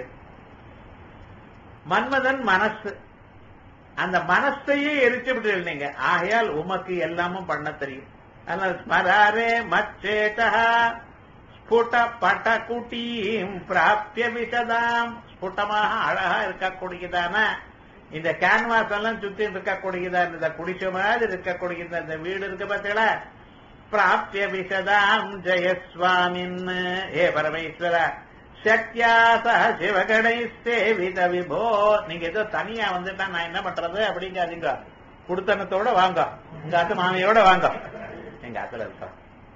மன்மதன் மனசு, அந்த மனசையே எரிச்சு விட்டு நீங்க. ஆகையால் உமக்கு எல்லாமும் பண்ண தெரியும். அதனால ஸ்மராரே மச்சேதா ஸ்புட பட குட்டீம் பிராப்திய விசதாம். ஸ்புட்டமாக அழகா இருக்கக்கூடியதான இந்த கேன்வாஸ் எல்லாம் சுத்தி இருக்கக்கூடியதான் இந்த குடிச்ச மாதிரி இருக்கக்கூடிய இந்த வீடு இருக்கு பார்த்தீங்களா. பிராப்திய விசதாம் ஜெயஸ்வாமின். ஏ பரமேஸ்வர, சக்தியா சக சிவகணை சேவித விபோ. நீங்க ஏதோ தனியா வந்துட்டா நான் என்ன பண்றது அப்படிங்காதீங்க. குடுத்தனத்தோட வாங்க, உங்க அத்து மாமியோட வாங்க. எங்க ஆத்துல இருக்கா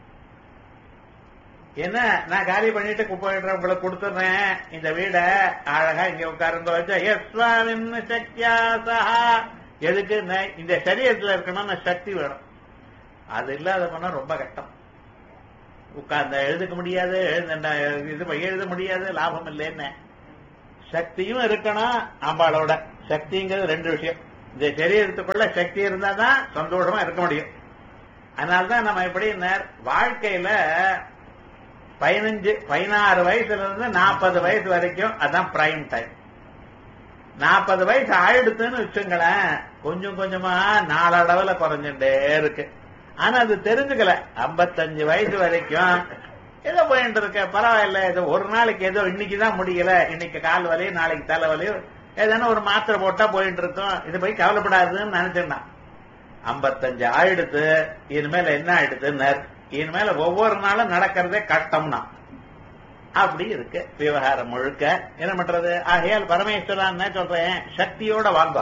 என்ன, நான் காலி பண்ணிட்டு குப்பையிடுற உங்களுக்கு கொடுத்துடுறேன் இந்த வீட, அழகா இங்க உட்காருங்க வச்சா. யஸ்வாமின் சக்தியா சஹா. எதுக்கு, இந்த சரீரத்துல இருக்கணும்னு சக்தி வேணும். அது இல்லாத போனா ரொம்ப கஷ்டம். உட்கார்ந்த எழுதுக்க முடியாது, இது எழுத முடியாது, லாபம் இல்லைன்னு. சக்தியும் இருக்கணும். அம்பாளோட சக்திங்கிறது ரெண்டு விஷயம். இந்த சரீரத்துக்குள்ள சக்தி இருந்தாதான் சந்தோஷமா இருக்க முடியும். அதனால்தான் நம்ம எப்படி வாழ்க்கையில பதினஞ்சு பதினாறு வயசுல இருந்து நாற்பது வயசு வரைக்கும் அதான் பிரைம் டைம். நாற்பது வயசு ஆயிடுத்துன்னு வச்சுங்களேன், கொஞ்சம் கொஞ்சமா நாளளவுல குறைஞ்சுட்டே இருக்கு. ஆனா அது தெரிஞ்சுக்கல. ஐம்பத்தஞ்சு வயசு வரைக்கும் ஏதோ போயிட்டு இருக்க, பரவாயில்ல, ஏதோ ஒரு நாளைக்கு ஏதோ இன்னைக்குதான் முடியல, இன்னைக்கு கால் வலியும் நாளைக்கு தலை வலியும், ஏதான ஒரு மாத்திரை போட்டா போயிட்டு இருக்கோம், இது போய் கவலைப்படாதுன்னு நினைச்சிருந்தான். ஐம்பத்தஞ்சு ஆயிடுத்து, இனிமேல என்ன ஆயிடுதுன்னு, இனிமேல ஒவ்வொரு நாளும் நடக்கிறதே கஷ்டம்னா அப்படி இருக்கு விவகாரம் முழுக்க. என்ன பண்றது? ஆகையால் பரமேஸ்வரன் சொல்றேன், சக்தியோட வாங்க,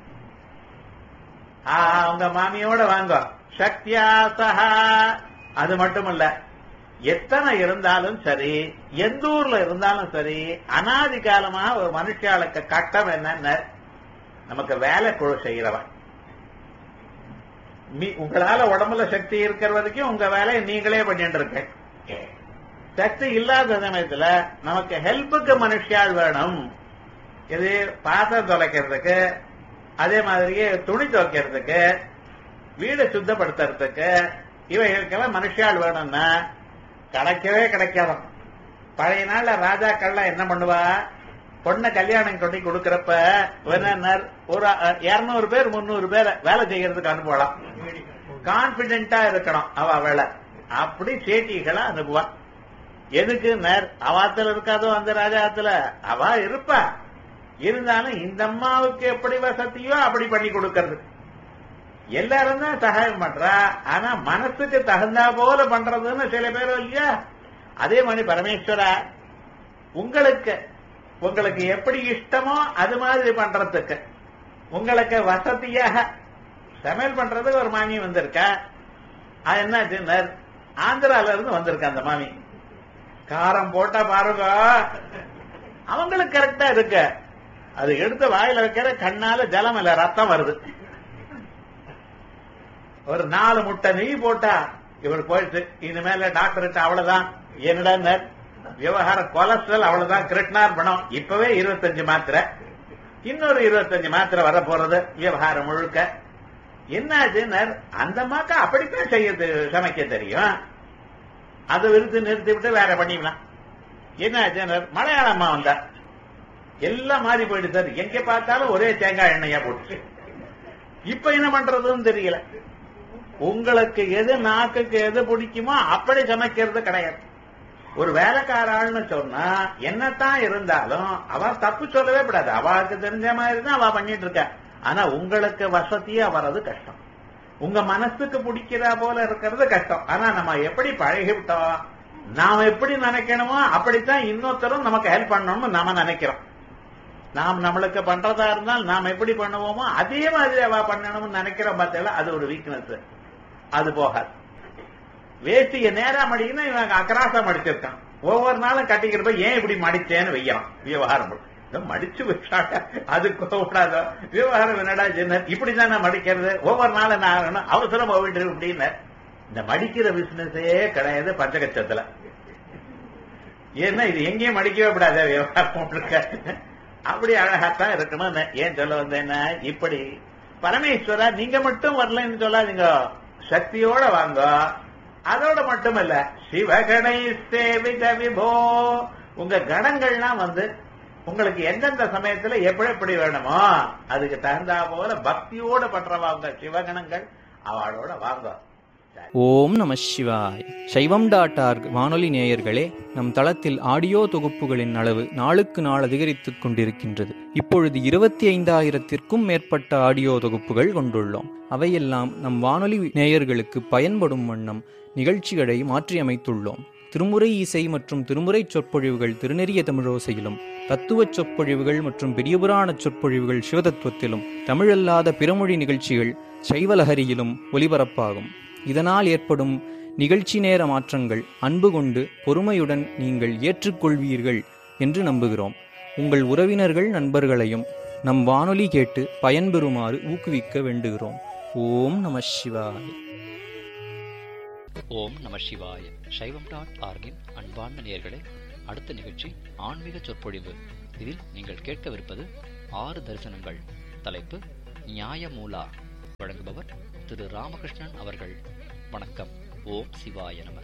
உங்க மாமியோட வாங்க, சக்தியா சஹா. அது மட்டுமல்ல, எத்தனை இருந்தாலும் சரி, எந்த ஊர்ல இருந்தாலும் சரி, அனாதி காலமாக ஒரு மனுஷாளுக்கு கட்டம் என்னன்னு, நமக்கு வேலை குழு செய்கிறவன். உங்களால உடம்புல சக்தி இருக்கிற வரைக்கும் உங்க வேலையை நீங்களே பண்ணிட்டு இருக்க. சக்தி இல்லாத சமயத்துல நமக்கு ஹெல்ப்புக்கு மனுஷியால் வேணும். இது பாத்திரம் தொலைக்கிறதுக்கு, அதே மாதிரியே துணி துவைக்கிறதுக்கு, வீடு சுத்தப்படுத்துறதுக்கு, இவைகளுக்கெல்லாம் மனுஷியால் வேணும்னா கிடைக்கவே கிடைக்காது. பழைய நாள்ல ராஜாக்கள்லாம் என்ன பண்ணுவா, பொண்ணை கல்யாணம் கொண்டு கொடுக்கறப்ப ஒரு இருநூறு பேர் முன்னூறு பேர் வேலை செய்யறதுக்கு அனுப்பலாம். கான்பிடென்டா இருக்கணும் அவ வேலை. அப்படி சேட்டிகளை அனுப்புவா. எதுக்கு நேர் அவாத்துல இருக்காதோ அந்த ராஜாத்துல அவ இருப்பா. இருந்தாலும் இந்த அம்மாவுக்கு எப்படி வசதியோ அப்படி பண்ணி கொடுக்கறது. எல்லாரும் தான் சகாயம் பண்றா, ஆனா மனசுக்கு தகுந்தா போல பண்றதுன்னு சில பேரும் இல்லையா. அதே மாதிரி பரமேஸ்வரா, உங்களுக்கு உங்களுக்கு எப்படி இஷ்டமோ அது மாதிரி பண்றதுக்கு, உங்களுக்கு வசதியாக சமையல் பண்றதுக்கு ஒரு மாமி வந்திருக்கா. அது என்ன, ஆந்திரால இருந்து வந்திருக்க அந்த மாமி. காரம் போட்டா பாருங்க, அவங்களுக்கு கரெக்டா இருக்கு. அது எடுத்து வாயில வைக்கிற கண்ணால ஜலம் இல்ல ரத்தம் வருது. ஒரு நாலு முட்டை நெய் போட்டா இவர் போயிடுச்சு. இனிமேல டாக்டர்கிட்ட அவ்வளவுதான், என்னடா விவகாரம் கொலஸ்ட்ரால் அவ்வளவுதான், கிரிட்னார் பணம் இப்பவே இருபத்தஞ்சு மாத்திரை, இன்னொரு இருபத்தஞ்சு மாத்திரை வர போறது விவகாரம் முழுக்க. என்னாச்சு, அந்த மாக்கா அப்படித்தான் செய்ய சமைக்க தெரியும், அதை விருது நிறுத்தி விட்டு வேற பண்ணிக்கலாம். என்னாச்சு, மலையாளம்மா வந்தா எல்லாம் மாறி போயிட்டு சார், எங்க பார்த்தாலும் ஒரே தேங்காய் எண்ணெயா போட்டு இப்ப என்ன பண்றதுன்னு தெரியல. உங்களுக்கு எது நாக்குக்கு எது பிடிக்குமோ அப்படி சமைக்கிறது கிடையாது. ஒரு வேலைக்காராள்னு சொன்னா என்னத்தான் இருந்தாலும் அவ தப்பு சொல்லவே கூடாது. அவளுக்கு தெரிஞ்ச மாதிரி தான் அவ பண்ணிட்டு இருக்க. ஆனா உங்களுக்கு வசதியா வர்றது கஷ்டம், உங்க மனசுக்கு பிடிக்கிறா போல இருக்கிறது கஷ்டம். ஆனா நம்ம எப்படி பழகிவிட்டோம், நாம எப்படி நினைக்கணுமோ அப்படித்தான் இன்னொருத்தரும் நமக்கு ஹெல்ப் பண்ணணும்னு நாம நினைக்கிறோம். நாம் நம்மளுக்கு பண்றதா இருந்தால் நாம் எப்படி பண்ணுவோமோ அதே மாதிரி அவ பண்ணணும்னு நினைக்கிறோம். பார்த்தா அது ஒரு வீக்னஸ். அது போகாது. வேஷ்டிய நேரா மடிக்கணும், இவன் அக்கராசா மடிச்சிருக்கான். ஒவ்வொரு நாளும் கட்டிக்கிறப்ப ஏன் இப்படி மடிச்சேன்னு வையலாம். விவகாரம் மடிச்சு வச்சாங்க அது கூடாத விவகாரம் என்னடா சின்ன இப்படிதான் நான் மடிக்கிறது. ஒவ்வொரு நாளும் நான் அவசரம் போயிட்டு அப்படின்னு இந்த மடிக்கிற பிசினஸே கிடையாது பஞ்சகச்சத்துல. ஏன்னா இது எங்கேயும் மடிக்கவே கூடாது விவகாரம். அப்படி அழகாத்தான் இருக்கணும். ஏன் சொல்ல வந்தேன்னா, இப்படி பரமேஸ்வரா நீங்க மட்டும் வரலன்னு சொல்லாதீங்க, சக்தியோட வாங்க. அதோட மட்டும் இல்ல, சிவகணை சேவித விபோ, உங்க கணங்கள்லாம் வந்து உங்களுக்கு எந்தெந்த சமயத்துல எப்படி எப்படி வேணுமோ அதுக்கு தகுந்தா போல பக்தியோட பண்றவா உங்க சிவகணங்கள், அவளோட வாங்க. ஓம் நம சிவாய். சைவம் டாட் ஆர்க் வானொலி நேயர்களே, நம் தளத்தில் ஆடியோ தொகுப்புகளின் அளவு நாளுக்கு நாள் அதிகரித்துக் கொண்டிருக்கின்றது. இப்பொழுது இருபத்தி ஐந்தாயிரத்திற்கும் மேற்பட்ட ஆடியோ தொகுப்புகள் கொண்டுள்ளோம். அவையெல்லாம் நம் வானொலி நேயர்களுக்கு பயன்படும் வண்ணம் நிகழ்ச்சிகளை மாற்றியமைத்துள்ளோம். திருமுறை இசை மற்றும் திருமுறை சொற்பொழிவுகள் திருநெறிய தமிழோசையிலும், தத்துவச் சொற்பொழிவுகள் மற்றும் பெரியபுராண சொற்பொழிவுகள் சிவதத்துவத்திலும், தமிழல்லாத பிறமொழி நிகழ்ச்சிகள் சைவலஹரியிலும் ஒலிபரப்பாகும். இதனால் ஏற்படும் நிகழ்ச்சி நேர மாற்றங்கள் அன்பு கொண்டு பொறுமையுடன் நீங்கள் ஏற்றுக்கொள்வீர்கள் என்று நம்புகிறோம். உங்கள் உறவினர்கள் நண்பர்களையும் நம் வானொலி கேட்டு பயன்பெறுமாறு ஊக்குவிக்க வேண்டுகிறோம். ஓம் நம சிவாய. ஓம் நம சிவாய. சைவம் டாட் ஆர்கின் அன்பார்ந்த நேயர்களே, அடுத்த நிகழ்ச்சி ஆன்மீக சொற்பொழிவு. இதில் நீங்கள் கேட்கவிருப்பது ஆறு தரிசனங்கள். தலைப்பு நியாயமூலா. வழங்குபவர் திரு ராமகிருஷ்ணன் அவர்கள். வணக்கம். ஓம் சிவாய நம.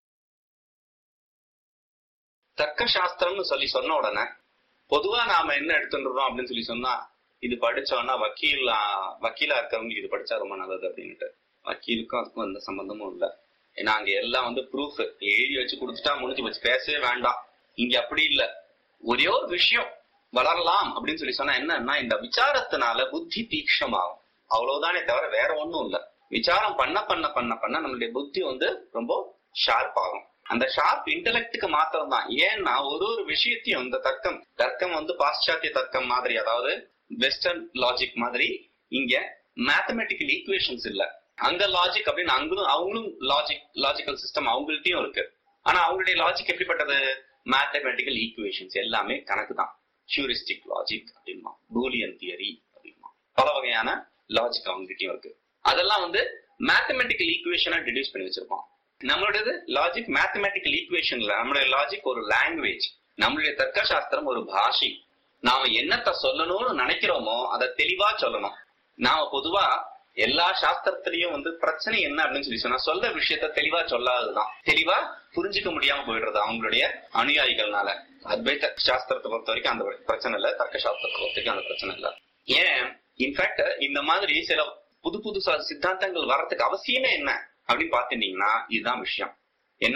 தர்க்க சாஸ்திரம்னு சொல்லி சொன்ன உடனே பொதுவா நாம என்ன எடுத்துடுறோம் அப்படின்னு சொல்லி சொன்னா, இது படிச்சோம்னா வக்கீல் வக்கீலா இருக்கிறவங்களுக்கு இது படிச்சா ரொம்ப நல்லது அப்படின்ட்டு. வக்கீலுக்கும் அதுக்கும் எந்த சம்பந்தமும் இல்லை. ஏன்னா அங்க எல்லாம் வந்து ப்ரூஃப் எழுதி வச்சு கொடுத்துட்டா முடிஞ்சு வச்சு பேசவே வேண்டாம். இங்க அப்படி இல்லை. ஒரே ஒரு விஷயம் வளரலாம் அப்படின்னு சொல்லி சொன்னா என்னன்னா, இந்த விசாரத்தினால புத்தி தீக்ஷமாகும், அவ்வளவுதானே தவிர வேற ஒண்ணும் இல்லை. விசாரம் பண்ண பண்ண பண்ண பண்ண நம்மளுடைய புத்தி வந்து ரொம்ப ஷார்ப் ஆகும். அந்த ஷார்ப் இன்டெலெக்டுக்கு மாத்திரம் தான். ஏன்னா ஒரு ஒரு விஷயத்தையும் இந்த தர்க்கம் தர்க்கம் வந்து பாশ্চাத்திய தர்க்கம் மாதிரி, அதாவது வெஸ்டர்ன் லாஜிக் மாதிரி இங்க மேத்தமெட்டிக்கல் ஈக்குவேஷன்ஸ் இல்ல. அங்க லாஜிக் அப்படின்னு அங்களும் அவங்களும் லாஜிக் லாஜிக்கல் சிஸ்டம் அவங்கள்ட்டையும் இருக்கு. ஆனா அவங்களுடைய லாஜிக் எப்படிப்பட்டது? மேத்தமெட்டிக்கல் ஈக்குவேஷன்ஸ், எல்லாமே கணக்கு தான். ஹியூரிஸ்டிக் லாஜிக் அப்படின்னா, பூலியன் தியரி அப்படின்னா, பல வகையான லாஜிக் அவங்ககிட்டயும் இருக்கு. அதெல்லாம் வந்து மேத்தமெட்டிக்கல் ஈக்குவேஷனா டிடியூஸ் பண்ணி வச்சிருப்போம். நம்மளுடைய லாஜிக் மேத்தமெட்டிக்கல் ஈக்குவேஷன் இல்ல. நம்மளுடைய லாஜிக் ஒரு லாங்குவேஜ். நம்மளுடைய தர்க்க சாஸ்திரம் ஒரு பாஷை. நாம என்னத்த சொல்லணும்னு நினைக்கிறோமோ அதை தெளிவா சொல்லணும். நாம பொதுவா எல்லா சாஸ்திரத்திலயும் வந்து பிரச்சனை என்ன அப்படின்னு சொல்லி சொன்னா, சொல்ல விஷயத்த தெளிவா சொல்லாததுதான். தெளிவா புரிஞ்சுக்க முடியாம போயிடுறது அவங்களுடைய அனுயாயிகள்னால. அத்வைத சாஸ்திரத்தை பொறுத்த வரைக்கும் அந்த பிரச்சனை இல்ல, தர்க்க சாஸ்திரத்தை பொறுத்த வரைக்கும் அந்த பிரச்சனை இல்ல. ஏன் இன்ஃபேக்ட் இந்த மாதிரி சில புது புது சித்தாந்தங்கள் வர்றதுக்கு அவசியமே என்ன அப்படின்னு பாத்துட்டீங்கன்னா, இதுதான் விஷயம். என்ன,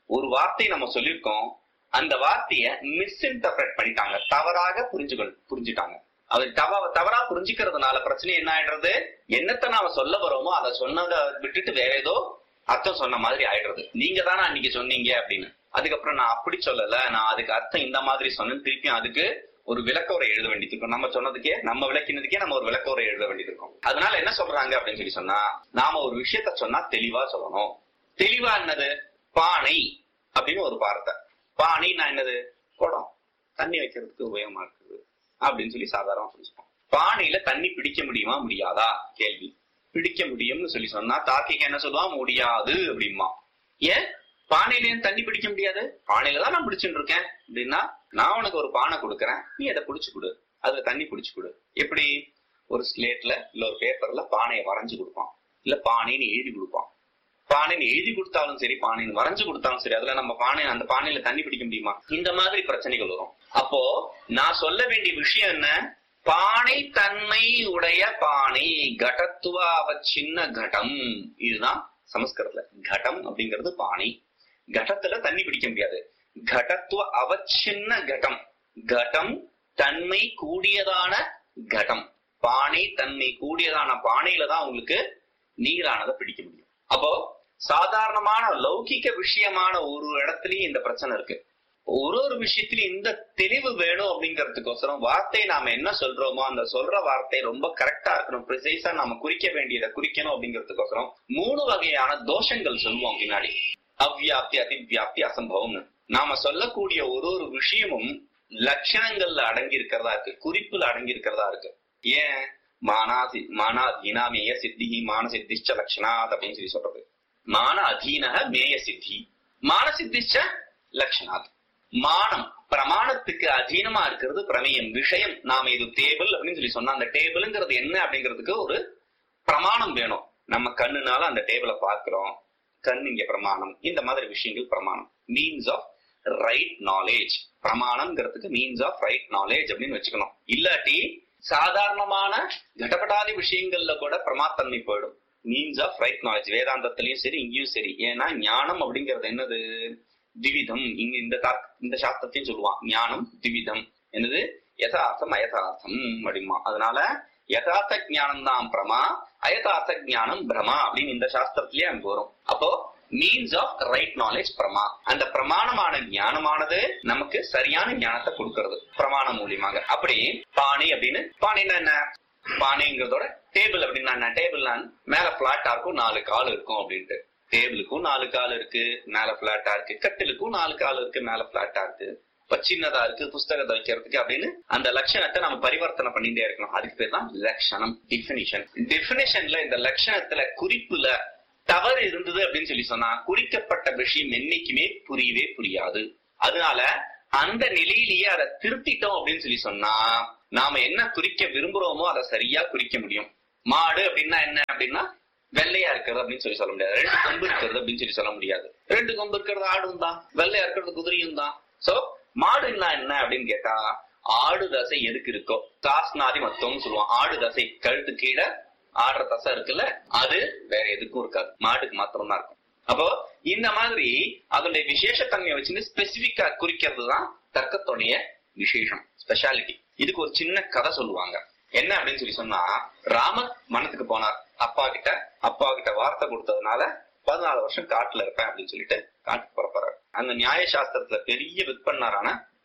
ஒரு வார்த்தை நம்ம சொல்லியிருக்கோம், அந்த வார்த்தைய மிஸ்இன்டர்பிரட் பண்ணிட்டாங்க, தவறாக புரிஞ்சுக்கணும் புரிஞ்சுட்டாங்க. அது தவ தவறா புரிஞ்சுக்கிறதுனால பிரச்சனை என்ன ஆயிடுறது? என்னத்தை நாம சொல்ல வரோமோ அதை சொன்னதை விட்டுட்டு வேற ஏதோ அர்த்தம் சொன்ன மாதிரி ஆயிடுறது. நீங்க தானே அன்னைக்கு சொன்னீங்க அப்படின்னு. அதுக்கப்புறம் நான் அப்படி சொல்லல, நான் அதுக்கு அர்த்தம் இந்த மாதிரி சொன்னேன்னு திருப்பியும் அதுக்கு ஒரு விளக்க உரை எழுத வேண்டியது இருக்கும். நம்ம சொன்னதுக்கே நம்ம விளக்கினதுக்கே நம்ம ஒரு விளக்க உரை எழுத வேண்டியது இருக்கும். அதனால என்ன சொல்றாங்க அப்படின்னு சொல்லி சொன்னா, நாம ஒரு விஷயத்த சொன்னா தெளிவா சொல்லணும். தெளிவா என்னது? பானை அப்படின்னு ஒரு வார்த்தை. பானைன்னா என்னது? குடம், தண்ணி வைக்கிறதுக்கு உபயோகமா இருக்குது அப்படின்னு சொல்லி சாதாரண புரிஞ்சுப்போம். பானையில தண்ணி பிடிக்க முடியுமா முடியாதா? கேள்வி. பிடிக்க முடியும்னு சொல்லி சொன்னா தாக்கிக்கு என்ன சொல்லுவான்? முடியாது அப்படிமா. ஏன் பானையில தண்ணி பிடிக்க முடியாது? பானையில தான் நான் பிடிச்சுட்டு இருக்கேன் அப்படின்னா, நான் உனக்கு ஒரு பானை கொடுக்கறேன், நீ அதை பிடிச்சு கொடு, அதுல தண்ணி பிடிச்சு கொடு. எப்படி? ஒரு ஸ்லேட்ல இல்ல ஒரு பேப்பர்ல பானையை வரைஞ்சு கொடுப்பான், இல்ல பானைன்னு எழுதி கொடுப்பான். பானைன்னு எழுதி கொடுத்தாலும் சரி, பானைன்னு வரைஞ்சு கொடுத்தாலும் சரி, அதுல நம்ம பானை அந்த பானையில தண்ணி பிடிக்க முடியுமா? இந்த மாதிரி பிரச்சனைகள் வரும். அப்போ நான் சொல்ல வேண்டிய விஷயம் என்ன? பானை தன்மை உடைய பானை, கடத்துவ அவச்சின்ன கடம். இதுதான் சமஸ்கிருதத்துல கடம் அப்படிங்கிறது பானை. கடத்துல தண்ணி பிடிக்க முடியாது. கடத்துவ அவச்சின்ன கடம், கடம் தன்மை கூடியதான கடம். பானை தன்மை கூடியதான பானையில தான் உங்களுக்கு நீரானதை பிடிக்க முடியும். அப்போ சாதாரணமான லௌகிக விஷயமான ஒரு இடத்துலயும் இந்த பிரச்சனை இருக்கு. ஒரு ஒரு விஷயத்திலயும் இந்த தெளிவு வேணும் அப்படிங்கறதுக்கோசரம் வார்த்தை நாம என்ன சொல்றோமோ அந்த சொல்ற வார்த்தை ரொம்ப கரெக்டா இருக்கணும், ப்ரிசைஸா நாம குறிக்க வேண்டியதை குறிக்கணும் அப்படிங்கறதுக்கோசரம் மூணு வகையான தோஷங்கள் சொல்லுவோம் பின்னாடி. அவ்வியாப்தி, அதிவியாப்தி, அசம்பவம்னு. நாம சொல்லக்கூடிய ஒரு ஒரு விஷயமும் லட்சணங்கள்ல அடங்கி இருக்கிறதா இருக்கு, குறிப்புல அடங்கி இருக்கிறதா இருக்கு. ஏன் மானாசி மானா அதீனாமேய சித்தி மான சித்திச்ச லட்சணாத் அப்படின்னு சொல்லி சொல்றது. மான அதீனக மேய சித்தி, மான சித்திச்ச லட்சணாத். மானம் பிரமாணத்துக்கு அதீனமா இருக்கிறது பிரமேயம், விஷயம். நாம இது டேபிள் அப்படின்னு சொல்லி சொன்னா அந்த டேபிள்ங்கிறது என்ன அப்படிங்கிறதுக்கு ஒரு பிரமாணம் வேணும். நம்ம கண்ணுனால அந்த டேபிளை பாக்குறோம், கண் இங்க பிரமாணம். இந்த மாதிரி விஷயங்கள் பிரமாணம், means of right knowledge. பிரமாணம்ங்கிறதுக்கு means of right knowledge அப்படின்னு வச்சுக்கணும். இல்லாட்டி சாதாரணமான கடப்படாத விஷயங்கள்ல கூட பிரமாத்தன்மை போயிடும். மீன்ஸ் ஆஃப் ரைட் நாலேஜ் வேதாந்தத்திலயும் சரி இங்கேயும் சரி. ஏன்னா ஞானம் அப்படிங்கிறது என்னது? திவிதம். இங்க இந்த இந்த சாஸ்திரத்தையும் சொல்லுவான், ஞானம் திவிதம். என்னது? யதார்த்தம் அயதார்த்தம் அப்படிமா. அதனால யதார்த்த ஞானம் தான் பிரமா, அயதார்த்த ஞானம் பிரமா அப்படின்னு இந்த சாஸ்திரத்திலேயே அங்க வரும். அப்போ மீன்ஸ் ஆஃப் ரைட் நாலேஜ் பிரமா. அந்த பிரமாணமான ஞானமானது நமக்கு சரியான ஞானத்தை கொடுக்கறது பிரமாணம் மூலியமாக. அப்படி பானை அப்படின்னு, பானைன்னா என்ன? பானைங்கிறதோட டேபிள் அப்படின்னா என்ன? டேபிள்னா மேல பிளாட்டா இருக்கும், நாலு கால் இருக்கும் அப்படின்ட்டு. டேபிளுக்கும் நாலு கால் இருக்கு, மேல பிளாட்டா இருக்கு. கட்டிலுக்கும் நாலு கால் இருக்கு, மேல பிளாட்டா இருக்கு. இப்ப சின்னதா இருக்கு புஸ்தகத்தை வைக்கிறதுக்கு அப்படின்னு அந்த லட்சணத்தை நம்ம பரிவர்த்தனை பண்ணிட்டே இருக்கணும். அதுக்கு பேர் தான் லட்சணம், டிஃபினிஷன். டிஃபினிஷன்ல இந்த லட்சணத்துல குறிப்புல தவறு இருந்தது அப்படின்னு சொல்லி சொன்னா குறிக்கப்பட்ட விஷயம் என்னைக்குமே புரியவே புரியாது. அதனால அந்த நிலையிலேயே அதை திருத்திட்டோம் அப்படின்னு சொல்லி சொன்னா நாம என்ன குறிக்க விரும்புறோமோ அதை சரியா குறிக்க முடியும். மாடு அப்படின்னா என்ன அப்படின்னா வெள்ளையா இருக்கிறது அப்படின்னு சொல்லி சொல்ல முடியாது. ரெண்டு கொம்பு இருக்கிறது அப்படின்னு சொல்லி சொல்ல முடியாது. ரெண்டு கொம்பு இருக்கிறது ஆடும் தான், வெள்ளையா இருக்கிறது குதிரையும் தான். சோ மாடுன்னா என்ன அப்படின்னு கேட்டா, ஆடு தசை எதுக்கு இருக்கோ சாஸ்நாதி மத்தம்னு சொல்லுவான். ஆடு தசை கழுத்து கீழே ஆடுற தசை இருக்குல்ல, அது வேற எதுக்கும் இருக்காது, மாட்டுக்கு மாத்திரம் தான் இருக்கும். அப்போ இந்த மாதிரி அதனுடைய விசேஷத்தன்மையை வச்சுன்னு ஸ்பெசிபிக்கா குறிக்கிறது தான் தர்க்கத்துடைய விசேஷம், ஸ்பெஷாலிட்டி. இதுக்கு ஒரு சின்ன கதை சொல்லுவாங்க. என்ன அப்படின்னு சொல்லி சொன்னா, ராமர் மனத்துக்கு போனார் அப்பா கிட்ட. அப்பா கிட்ட வார்த்தை கொடுத்ததுனால பதினாலு வருஷம் காட்டுல இருப்பேன் அப்படின்னு சொல்லிட்டு காட்டுக்கு புறப்படுறாரு. அந்த நியாய சாஸ்திரத்துல பெரிய விற்பனாரான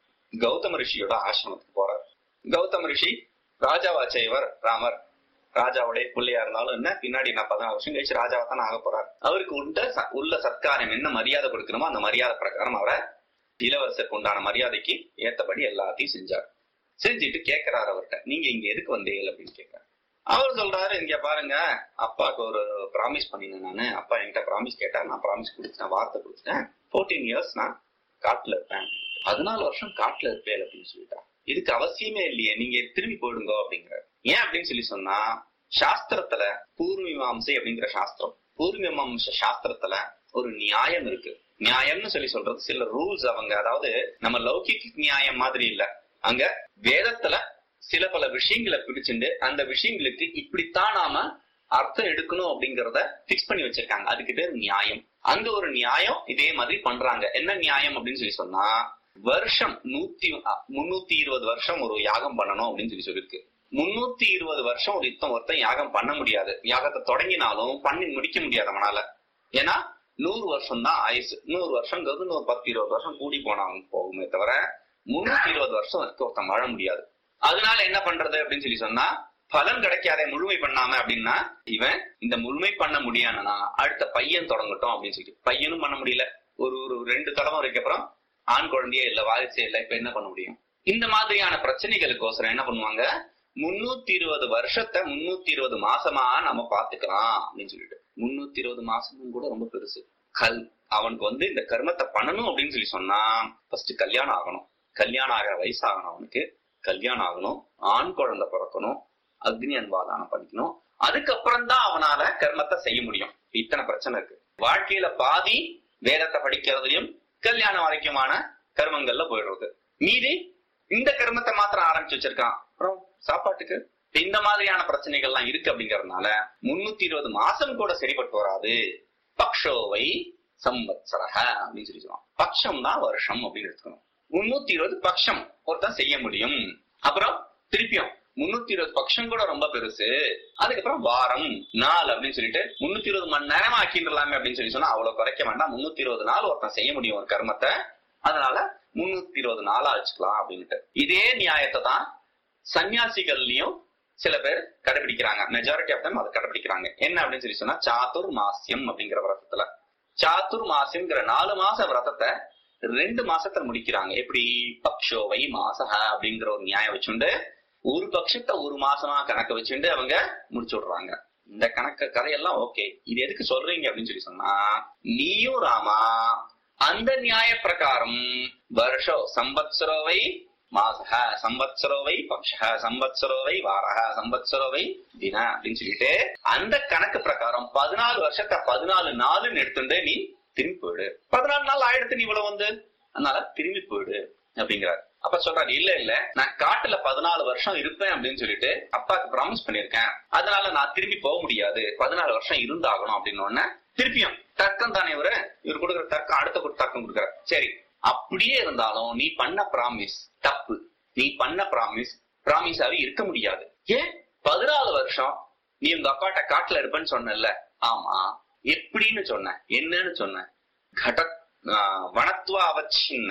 கௌதம ரிஷியோட ஆசிரமத்துக்கு போறாரு. கௌதம ரிஷி ராஜாவாச்சைவர் ராமர், ராஜாவுடைய பிள்ளையா இருந்தாலும் என்ன, பின்னாடி நான் பதினாலு வருஷம் கழிச்சு ராஜாவா தான் ஆக போறாரு. அவருக்கு உண்ட உள்ள சத்காரம் என்ன மரியாதை கொடுக்கணுமோ அந்த மரியாதை பிரகாரம் அவரை இளவரசருக்கு உண்டான மரியாதைக்கு ஏத்தபடி எல்லாத்தையும் செஞ்சார். செஞ்சுட்டு கேட்கிறாரு அவர்கிட்ட, நீங்க இங்க எதுக்கு வந்தீங்க அப்படின்னு கேட்கிறாரு. அவர் சொல்றாரு, இங்க பாருங்க, அப்பாவுக்கு ஒரு ப்ராமிஸ் பண்ணினேன் நானு. அப்பா என்கிட்ட ப்ராமிஸ் கேட்டா, நான் ப்ராமிஸ் கொடுத்துட்டேன், வார்த்தை கொடுத்துட்டேன். போர்டீன் இயர்ஸ் நான் காட்டுல இருப்பேன், பதினாலு வருஷம் காட்டுல இருப்பேன் அப்படின்னு சொல்லிட்டா. இதுக்கு அவசியமே இல்லையே, நீங்க திரும்பி போயிடுங்க அப்படிங்கிற. ஏன் அப்படின்னு சொல்லி சொன்னா, சாஸ்திரத்துல பூர்வமீமாம்சை அப்படிங்கிற சாஸ்திரம், பூர்வமீமாம்ச சாஸ்திரத்துல ஒரு நியாயம் இருக்கு. நியாயம்னு சொல்லி சொல்றது சில ரூல்ஸ். அவங்க அதாவது நம்ம லௌகிக நியாயம் மாதிரி இல்ல, அங்க வேதத்துல சில பல விஷயங்களை பிடிச்சுண்டு அந்த விஷயங்களுக்கு இப்படித்தான் நாம அர்த்தம் எடுக்கணும் அப்படிங்கறத பிக்ஸ் பண்ணி வச்சிருக்காங்க. அதுக்கு பேர் நியாயம். அங்க ஒரு நியாயம் இதே மாதிரி பண்றாங்க. என்ன நியாயம் அப்படின்னு சொல்லி சொன்னா, வருஷம் நூத்தி முன்னூத்தி இருபது வருஷம் ஒரு யாகம் பண்ணணும் அப்படின்னு சொல்லி சொல்லிருக்கு. முன்னூத்தி இருபது வருஷம் ஒரு யுத்தம் ஒருத்தன் யாகம் பண்ண முடியாது. யாகத்தை தொடங்கினாலும் பண்ணி முடிக்க முடியாது அவனால. ஏன்னா நூறு வருஷம் தான் ஆயுசு. நூறு வருஷங்கிறது நூறு பத்து இருபது வருஷம் கூடி போனவங்க போகுமே தவிர முன்னூத்தி இருபது வருஷம் வரைக்கும் ஒருத்தன் வாழ முடியாது. அதனால என்ன பண்றது அப்படின்னு சொல்லி சொன்னா, பலன் கிடைக்காத முழுமை பண்ணாம அப்படின்னா, இவன் இந்த முழுமை பண்ண முடியாதுன்னா அடுத்த பையன் தொடங்கட்டும் அப்படின்னு சொல்லி. பையனும் பண்ண முடியல, ஒரு ஒரு ரெண்டு தலைமுறைக்கு அப்புறம் ஆண் குழந்தையே இல்ல, வாரிசே இல்ல, இப்ப என்ன பண்ண முடியும்? இந்த மாதிரியான பிரச்சனைகளுக்கோசரம் என்ன பண்ணுவாங்க, முன்னூத்தி இருபது வருஷத்தை முன்னூத்தி இருபது மாசமா நம்ம பாத்துக்கலாம் அப்படின்னு சொல்லிட்டு. முன்னூத்தி இருபது மாசமும் கூட ரொம்ப பெருசு. கல் அவனுக்கு வந்து இந்த கர்மத்தை பண்ணணும் அப்படின்னு சொல்லி சொன்னா, ஃபர்ஸ்ட் கல்யாணம் ஆகணும். கல்யாணம் ஆகிற வயசாகணும், அவனுக்கு கல்யாணம் ஆகணும், ஆண் குழந்தை பிறக்கணும், அக்னி அன்பாதானம் பண்ணிக்கணும். அதுக்கப்புறம் தான் அவனால கர்மத்தை செய்ய முடியும். இத்தனை பிரச்சனை இருக்கு. வாழ்க்கையில பாதி வேதத்தை படிக்கிறதுலயும் கல்யாணம் வரைக்குமான கர்மங்கள்ல போயிடுறது. மீதி இந்த கர்மத்தை மாத்திரம் ஆரம்பிச்சு வச்சிருக்கான். அப்புறம் சாப்பாட்டுக்கு. இந்த மாதிரியான பிரச்சனைகள் எல்லாம் இருக்கு அப்படிங்கறதுனால முன்னூத்தி இருபது மாசம் கூட சரிப்பட்டு வராது. பக்ஷோவை சம்பத்சரஹ அப்படின்னு சொல்லி சொல்லுவாங்க. பக்ஷம் தான் வருஷம் அப்படின்னு எடுத்துக்கணும். முன்னூத்தி இருபது பக்ஷம் ஒருத்தன் செய்ய முடியும். அப்புறம் திருப்பியும் முன்னூத்தி இருபது பக்ஷம் கூட ரொம்ப பெருசு. அதுக்கப்புறம் வாரம் நாள் அப்படின்னு சொல்லிட்டு முன்னூத்தி இருபது மணி நேரம் ஆக்கிடலாமே அப்படின்னு சொல்லி சொன்னா அவ்வளவு குறைக்க வேண்டாம். முன்னூத்தி இருபது நாள் ஒருத்தன் செய்ய முடியும் ஒரு கர்மத்தை. அதனால முன்னூத்தி இருபது நாளா வச்சுக்கலாம் அப்படின்ட்டு. இதே நியாயத்தை தான் சன்னியாசிகள்லயும் சில பேர் கடைபிடிக்கிறாங்க. மெஜாரிட்டி ஆஃப் டைம் அதை கடைபிடிக்கிறாங்க. என்ன அப்படின்னு சொல்லி சொன்னா சாத்துர் மாசியம் அப்படிங்கிற விரதத்துல சாத்துர் மாசியம்ங்கிற நாலு மாச விரதத்தை ரெண்டு மாசத்துல முடிக்கிறாங்க. எப்படி? பக்ஷோவை மாசக அப்படிங்கிற ஒரு நியாயம் வச்சுண்டு ஒரு பட்சத்தை ஒரு மாசமா கணக்கு வச்சுட்டு அவங்க முடிச்சு விடுறாங்க. இந்த கணக்கு கதையெல்லாம் ஓகே. இது எதுக்கு சொல்றீங்க அப்படின்னு சொல்லி சொன்னா நீயும் ராமா அந்த நியாய பிரகாரம் வருஷோ சம்பத்சரோவை மாசக சம்பத்சரோவை பக்ஷ சம்பத்சரோவை வாரக சம்பத்சரோவை தின அப்படின்னு சொல்லிட்டு அந்த கணக்கு பிரகாரம் பதினாலு வருஷத்தை பதினாலு நாளுன்னு எடுத்துட்டு நீ திரும்பி போயிடு. பதினாலு நாள் ஆயிடுத்து நீ இவ்வளவு வந்து, அதனால திரும்பி போயிடு அப்படிங்கிறாரு. அப்ப சொல்றாரு இல்ல இல்ல நான் காட்டுல பதினாலு வருஷம் இருப்பேன் அப்படின்னு சொல்லிட்டு அப்பாக்கு ப்ராமிஸ் பண்ணிருக்கேன். அதனால நான் திரும்பி போக முடியாது, பதினாலு வருஷம் இருந்தாகணும் அப்படின்னு திருப்பியும் தர்க்கம் தானே இவரு இவர் கொடுக்குற தர்க்கம் அடுத்த தர்க்கம் கொடுக்குற. சரி அப்படியே இருந்தாலும் நீ பண்ண ப்ராமிஸ் தப்பு. நீ பண்ண ப்ராமிஸ் ப்ராமிஸாவே இருக்க முடியாது. ஏன்? பதினாலு வருஷம் நீ உங்க அப்பாட்ட காட்டுல இருப்பேன்னு சொன்ன. ஆமா, எப்படின்னு சொன்ன? என்னன்னு சொன்ன? கட வனத்துவ அவச்சின்ன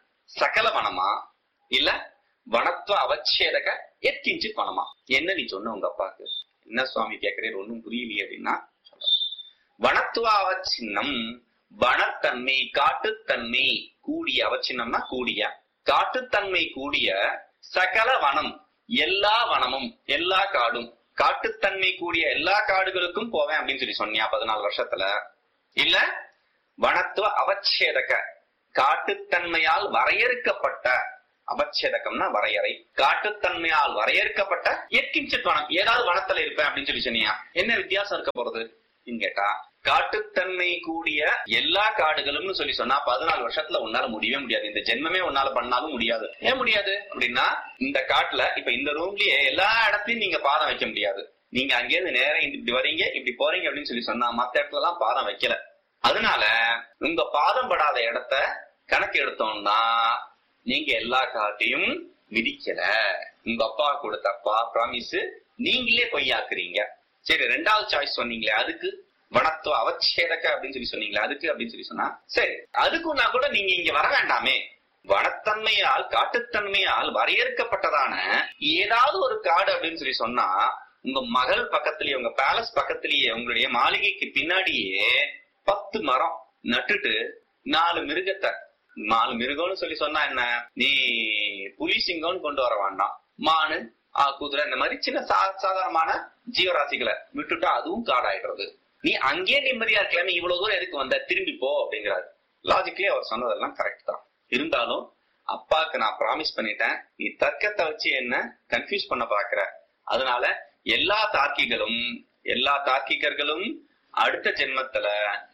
சகல வனமா இல்ல வனத்துவ அவச்சேதக எத்கிஞ்சி பணமா? என்ன நீ சொன்ன உங்க அப்பாக்கு? என்ன சுவாமி கேட்கிறேன் ஒன்னும் புரியலையே அப்படின்னா சொல்ற. வனத்துவ அவச்சின்னம் வனத்தன்மை காட்டுத்தன்மை கூடிய அவச்சின்னம்னா கூடிய காட்டுத்தன்மை கூடிய சகல வனம் எல்லா வனமும் எல்லா காடும் காட்டுத்தன்மை கூடிய எல்லா காடுகளுக்கும் போவேன் அப்படின்னு சொல்லி சொன்னியா பதினாலு வருஷத்துல? இல்ல வனத்துவ அவச்சேதக காட்டுத்தன்மையால் வரையறுக்கப்பட்ட அவச்சேதகம்னா வரையறை காட்டுத்தன்மையால் வரையறுக்கப்பட்ட எத்கிஞ்சித் வனம் ஏதாவது வனத்துல இருப்பேன் அப்படின்னு சொல்லி சொன்னியா? என்ன வித்தியாசம் இருக்க போறது கேட்டா காட்டுத்தன்மை கூடிய எல்லா காடுகளும்னு சொல்லி சொன்னா பதினாலு வருஷத்துல உன்னால முடியவே முடியாது. இந்த ஜென்மமே உன்னால பண்ணாலும் முடியாது. ஏன் முடியாது அப்படின்னா இந்த காட்டுல இப்ப இந்த ரூம்லயே எல்லா இடத்தையும் நீங்க பாதம் வைக்க முடியாது. நீங்க அங்கேயிருந்து நேரம் இப்படி வரீங்க இப்படி போறீங்க அப்படின்னு சொல்லி சொன்னா மத்த இடத்துல எல்லாம் பாதம் வைக்கல. அதனால உங்க பாதம் படாத இடத்த கணக்கு எடுத்தோம்னா நீங்க எல்லா காட்டையும் மிதிக்கல. உங்க அப்பா கொடுத்தப்பா ப்ராமிஸ் நீங்களே பொய்யாக்குறீங்க. சரி ரெண்டாவது சாய்ஸ் சொன்னீங்களே அதுக்கு வனத்துவ அவச்சேதக அப்படின்னு சொல்லி சொன்னீங்களே அதுக்கு அப்படின்னு சொல்லி சொன்னா சரி அதுக்குன்னா கூட நீங்க இங்க வர வேண்டாமே. வனத்தன்மையால் காட்டுத்தன்மையால் வரையறுக்கப்பட்டதான ஏதாவது ஒரு காடு அப்படின்னு சொல்லி சொன்னா உங்க மகள் பக்கத்திலேயே உங்க பேலஸ் பக்கத்திலேயே உங்களுடைய மாளிகைக்கு பின்னாடியே பத்து மரம் நட்டுட்டு நாலு மிருகத்தை நாலு மிருகம்னு சொல்லி சொன்னா என்ன? நீ புலி சிங்கம்னு கொண்டு வர வேண்டாம். மானு குதிரை இந்த மாதிரி சின்ன சாதாரணமான ஜீவராசிகளை விட்டுட்டா அதுவும் காடாயிடுறது. நீ அங்கே நிம்மதியா இருக்கலாமே, இவ்வளவு தூரம் எதுக்கு வந்த, திரும்பி போ அப்படிங்கிறாரு. லாஜிக்கலி அவர் சொன்னதெல்லாம் கரெக்ட் தான். இருந்தாலும் அப்பாக்கு நான் ப்ராமிஸ் பண்ணிட்டேன், நீ தர்க்கத்தை வச்சு என்ன கன்ஃபியூஸ் பண்ண பாக்குற. அதனால எல்லா தார்க்கிகளும் எல்லா தார்க்கிகர்களும் அடுத்த ஜென்மத்துல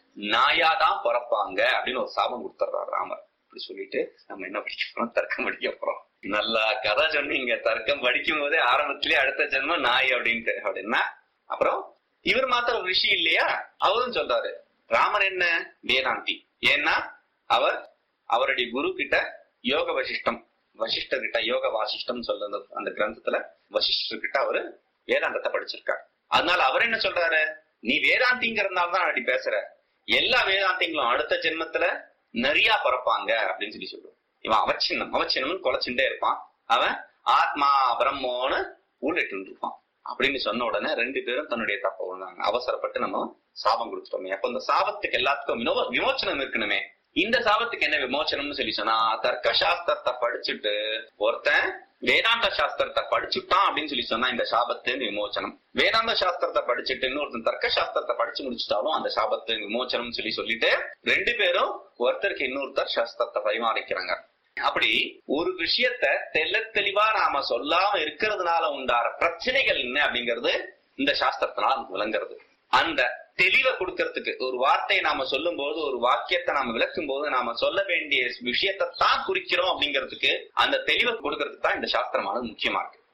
நாயாதான் பிறப்பாங்க அப்படின்னு ஒரு சாபம் கொடுத்துறாரு ராமர். அப்படி சொல்லிட்டு நம்ம என்ன படிக்க போறோம்? தர்க்கம் படிக்க போறோம். நல்லா கதை சொன்னீங்க. தர்க்கம் படிக்கும் போதே ஆரம்பத்திலேயே அடுத்த ஜென்மம் நாய் அப்படின்ட்டு அப்படின்னா அப்புறம் இவர் மாத்திர ரிஷி இல்லையா? அவரும் சொல்றாரு ராமன் என்ன வேதாந்தி. ஏன்னா அவர் அவருடைய குரு கிட்ட யோக வசிஷ்டம் வசிஷ்டர் கிட்ட யோக வாசிஷ்டம் சொல்ற அந்த கிரந்தத்துல வசிஷ்டர் கிட்ட அவரு வேதாந்தத்தை படிச்சிருக்காரு. அதனால அவர் என்ன சொல்றாரு? நீ வேதாந்திங்கிறதுனால தான் அப்படி பேசுற. எல்லா வேதாந்திங்களும் அடுத்த ஜென்மத்துல நிறைய பிறப்பாங்க அப்படின்னு சொல்லி சொல்லுவான். இவன் அவச்சின்னம் அவச்சின்னம்னு குலைச்சுட்டே இருப்பான். அவன் ஆத்மா பிரம்மோன்னு ஊழிட்டு இருப்பான். அப்படின்னு சொன்ன உடனே ரெண்டு பேரும் தன்னுடைய தப்ப உணர்ந்தாங்க. அவசரப்பட்டு நம்ம சாபம் கொடுத்துட்டோமே. அப்ப இந்த சாபத்துக்கு எல்லாத்துக்கும் விமோச்சனம் இருக்கணுமே. இந்த சாபத்துக்கு என்ன விமோச்சனம்னு சொல்லி சொன்னா தர்க்க சாஸ்திரத்தை படிச்சுட்டு ஒருத்தன் வேதாந்த சாஸ்திரத்தை படிச்சுட்டான் அப்படின்னு சொல்லி சொன்னா இந்த சாபத்து விமோச்சனம். வேதாந்த சாஸ்திரத்தை படிச்சுட்டு இன்னொருத்தன் தர்க்க சாஸ்திரத்தை படிச்சு முடிச்சுட்டாலும் அந்த சாபத்து விமோச்சனம் சொல்லி சொல்லிட்டு ரெண்டு பேரும் ஒருத்தருக்கு இன்னொருத்தர் சாஸ்திரத்தை பரிமாறிக்கிறாங்க. அப்படி ஒரு விஷயத்த தெல்ல தெளிவா நாம சொல்லாம இருக்கிறதுனால உண்டார பிரச்சனைகள் என்ன அப்படிங்கிறது இந்த சாஸ்திரத்தினால விளங்குறது. அந்த தெளிவை கொடுக்கறதுக்கு ஒரு வார்த்தையை நாம சொல்லும் போது ஒரு வாக்கியத்தை நாம விளக்கும் போது நாம சொல்ல வேண்டிய விஷயத்தை தான் குறிக்கிறோம் அப்படிங்கிறதுக்கு அந்த தெளிவை கொடுக்கறதுக்கு தான் இந்த சாஸ்திரமானது முக்கியமா இருக்கு.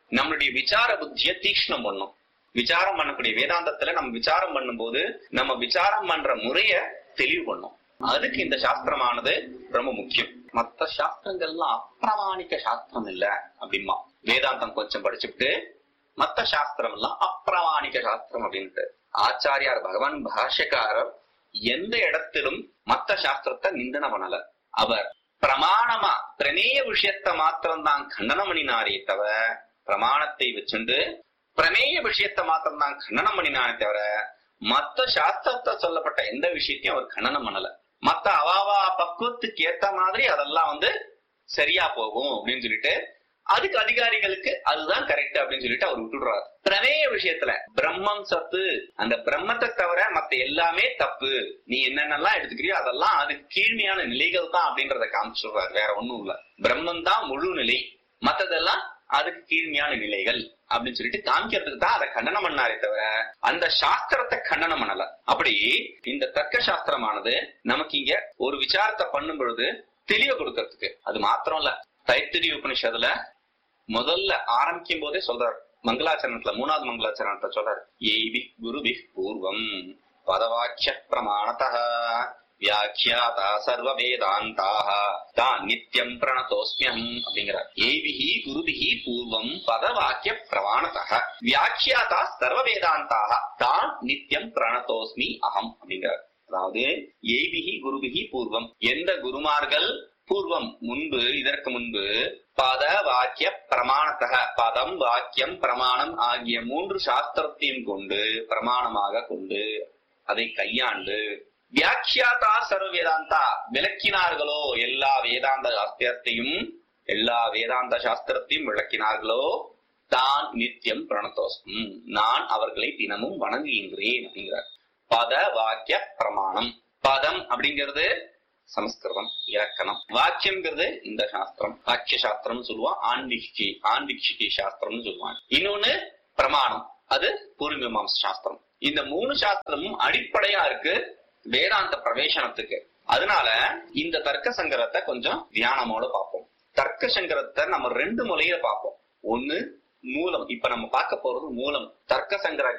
நம்மளுடைய விசார புத்திய தீக்ஷ்ணம் பண்ணும். விசாரம் பண்ணக்கூடிய வேதாந்தத்துல நம்ம விசாரம் பண்ணும் போது நம்ம விசாரம் பண்ற முறைய தெளிவு பண்ணும். அதுக்கு இந்த சாஸ்திரமானது ரொம்ப முக்கியம். மற்ற சாஸ்திரங்கள்லாம் அப்பிரமாணிக்க சாஸ்திரம் இல்ல அப்படிமா. வேதாந்தம் கொஞ்சம் படிச்சுட்டு மத்த சாஸ்திரம் எல்லாம் அப்பிரமாணிக்க சாஸ்திரம் அப்படின்ட்டு ஆச்சாரியார் பகவான் பாஷ்யக்காரர் எந்த இடத்திலும் மத்த சாஸ்திரத்தை நிந்தனை பண்ணல. அவர் பிரமாணமா பிரமேய விஷயத்த மாத்திரம் தான் கண்டனம் பண்ணினாரே தவிர, பிரமாணத்தை வச்சுண்டு பிரமேய விஷயத்த மாத்திரம் தான் கண்டனம் பண்ணினாரே தவிர மத்த சாஸ்திரத்தை சொல்லப்பட்ட எந்த விஷயத்தையும் அவர் கண்டனம் பண்ணல. மத்த அவாவா பக்குவத்துக்கு ஏத்த மாதிரி அதெல்லாம் வந்து சரியா போகும் அப்படின்னு சொல்லிட்டு அதுக்கு அதிகாரிகளுக்கு அதுதான் கரெக்ட் அப்படின்னு சொல்லிட்டு அவர் விட்டுடுறாரு. பிரமேய விஷயத்துல பிரம்மம் சத்து, அந்த பிரம்மத்தை தவிர மத்த எல்லாமே தப்பு, நீ என்னென்னலாம் எடுத்துக்கிறியோ அதெல்லாம் அதுக்கு கீழ்மையான நிலைகள் தான் அப்படின்றத காமிச்சுடுறாரு. வேற ஒண்ணும் இல்ல, பிரம்மம் தான் முழு நிலை, மத்ததெல்லாம் அதுக்கு கீழ்மையான நிலைகள் அப்படின்னு சொல்லிட்டு காமிக்கிறதுக்கு தான் அதை கண்டனம் பண்ணாரே தவிர அந்த சாஸ்திரத்தை கண்டனம் பண்ணல. அப்படி இந்த தர்க்க சாஸ்திரமானது நமக்கு இங்க ஒரு விசாரத்தை பண்ணும் பொழுது தெளிவு கொடுக்கறதுக்கு. அது மாத்திரம் இல்ல, தைத்திரிய உபனிஷத்துல முதல்ல ஆரம்பிக்கும் போதே சொல்றாரு, மங்களாச்சரணத்துல மூணாவது மங்களாச்சரணத்தை சொல்றாரு, ஏய்வி குருபி பூர்வம் பதவாக்கிய பிரமாணதः வியாக்கியாதா சர்வ வேதாந்தாக தான் நித்யம் பிரணதோஸ்மியம் அப்படிங்கிறார். ஏய்விஹி குருபிஹி பூர்வம் பதவாக்கிய பிரமாணதः வியாக்கியாதா சர்வ வேதாந்தாக தான் நித்யம் பிரணதோஸ்மி அகம் அப்படிங்கிறார். அதாவது ஏய்விஹி குருபிஹி பூர்வம், எந்த குருமார்கள் பூர்வம் முன்பு இதற்கு முன்பு பத வாக்கிய பிரமாணத்தக, பதம் வாக்கியம் பிரமாணம் ஆகிய மூன்று சாஸ்திரத்தையும் கொண்டு பிரமாணமாக கொண்டு அதை கையாண்டு வியாக்கியாதா சர்வ வேதாந்தா விளக்கினார்களோ, எல்லா வேதாந்த சாஸ்திரத்தையும் எல்லா வேதாந்த சாஸ்திரத்தையும் விளக்கினார்களோ, தான் நித்தியம் பிரணதோஸ்மி நான் அவர்களை தினமும் வணங்குகின்றேன் அப்படிங்கிறார். பத வாக்கிய பிரமாணம், பதம் அப்படிங்கிறது சமஸ்கிருதம் இலக்கணம், வாக்கியம்ங்கிறது இந்த சாஸ்திரம் வாக்கிய சாஸ்திரம் சொல்லுவான், ஆன்வீக்ஷி ஆன்வீக்ஷிகி சாஸ்திரம்னு சொல்லுவாங்க. இன்னொன்னு பிரமாணம், அது பூர்வீமாம்ச சாஸ்திரம். இந்த மூணு சாஸ்திரமும் அடிப்படையா இருக்கு வேதாந்த பிரவேசனத்துக்கு. அதனால இந்த தர்க்க சங்கரத்தை கொஞ்சம் தியானமோட பார்ப்போம். தர்க்க சங்கரத்தை நம்ம ரெண்டு முறையில பார்ப்போம். ஒண்ணு மூலம், இப்ப நம்ம பார்க்க போறது மூலம். தர்க்க சங்கர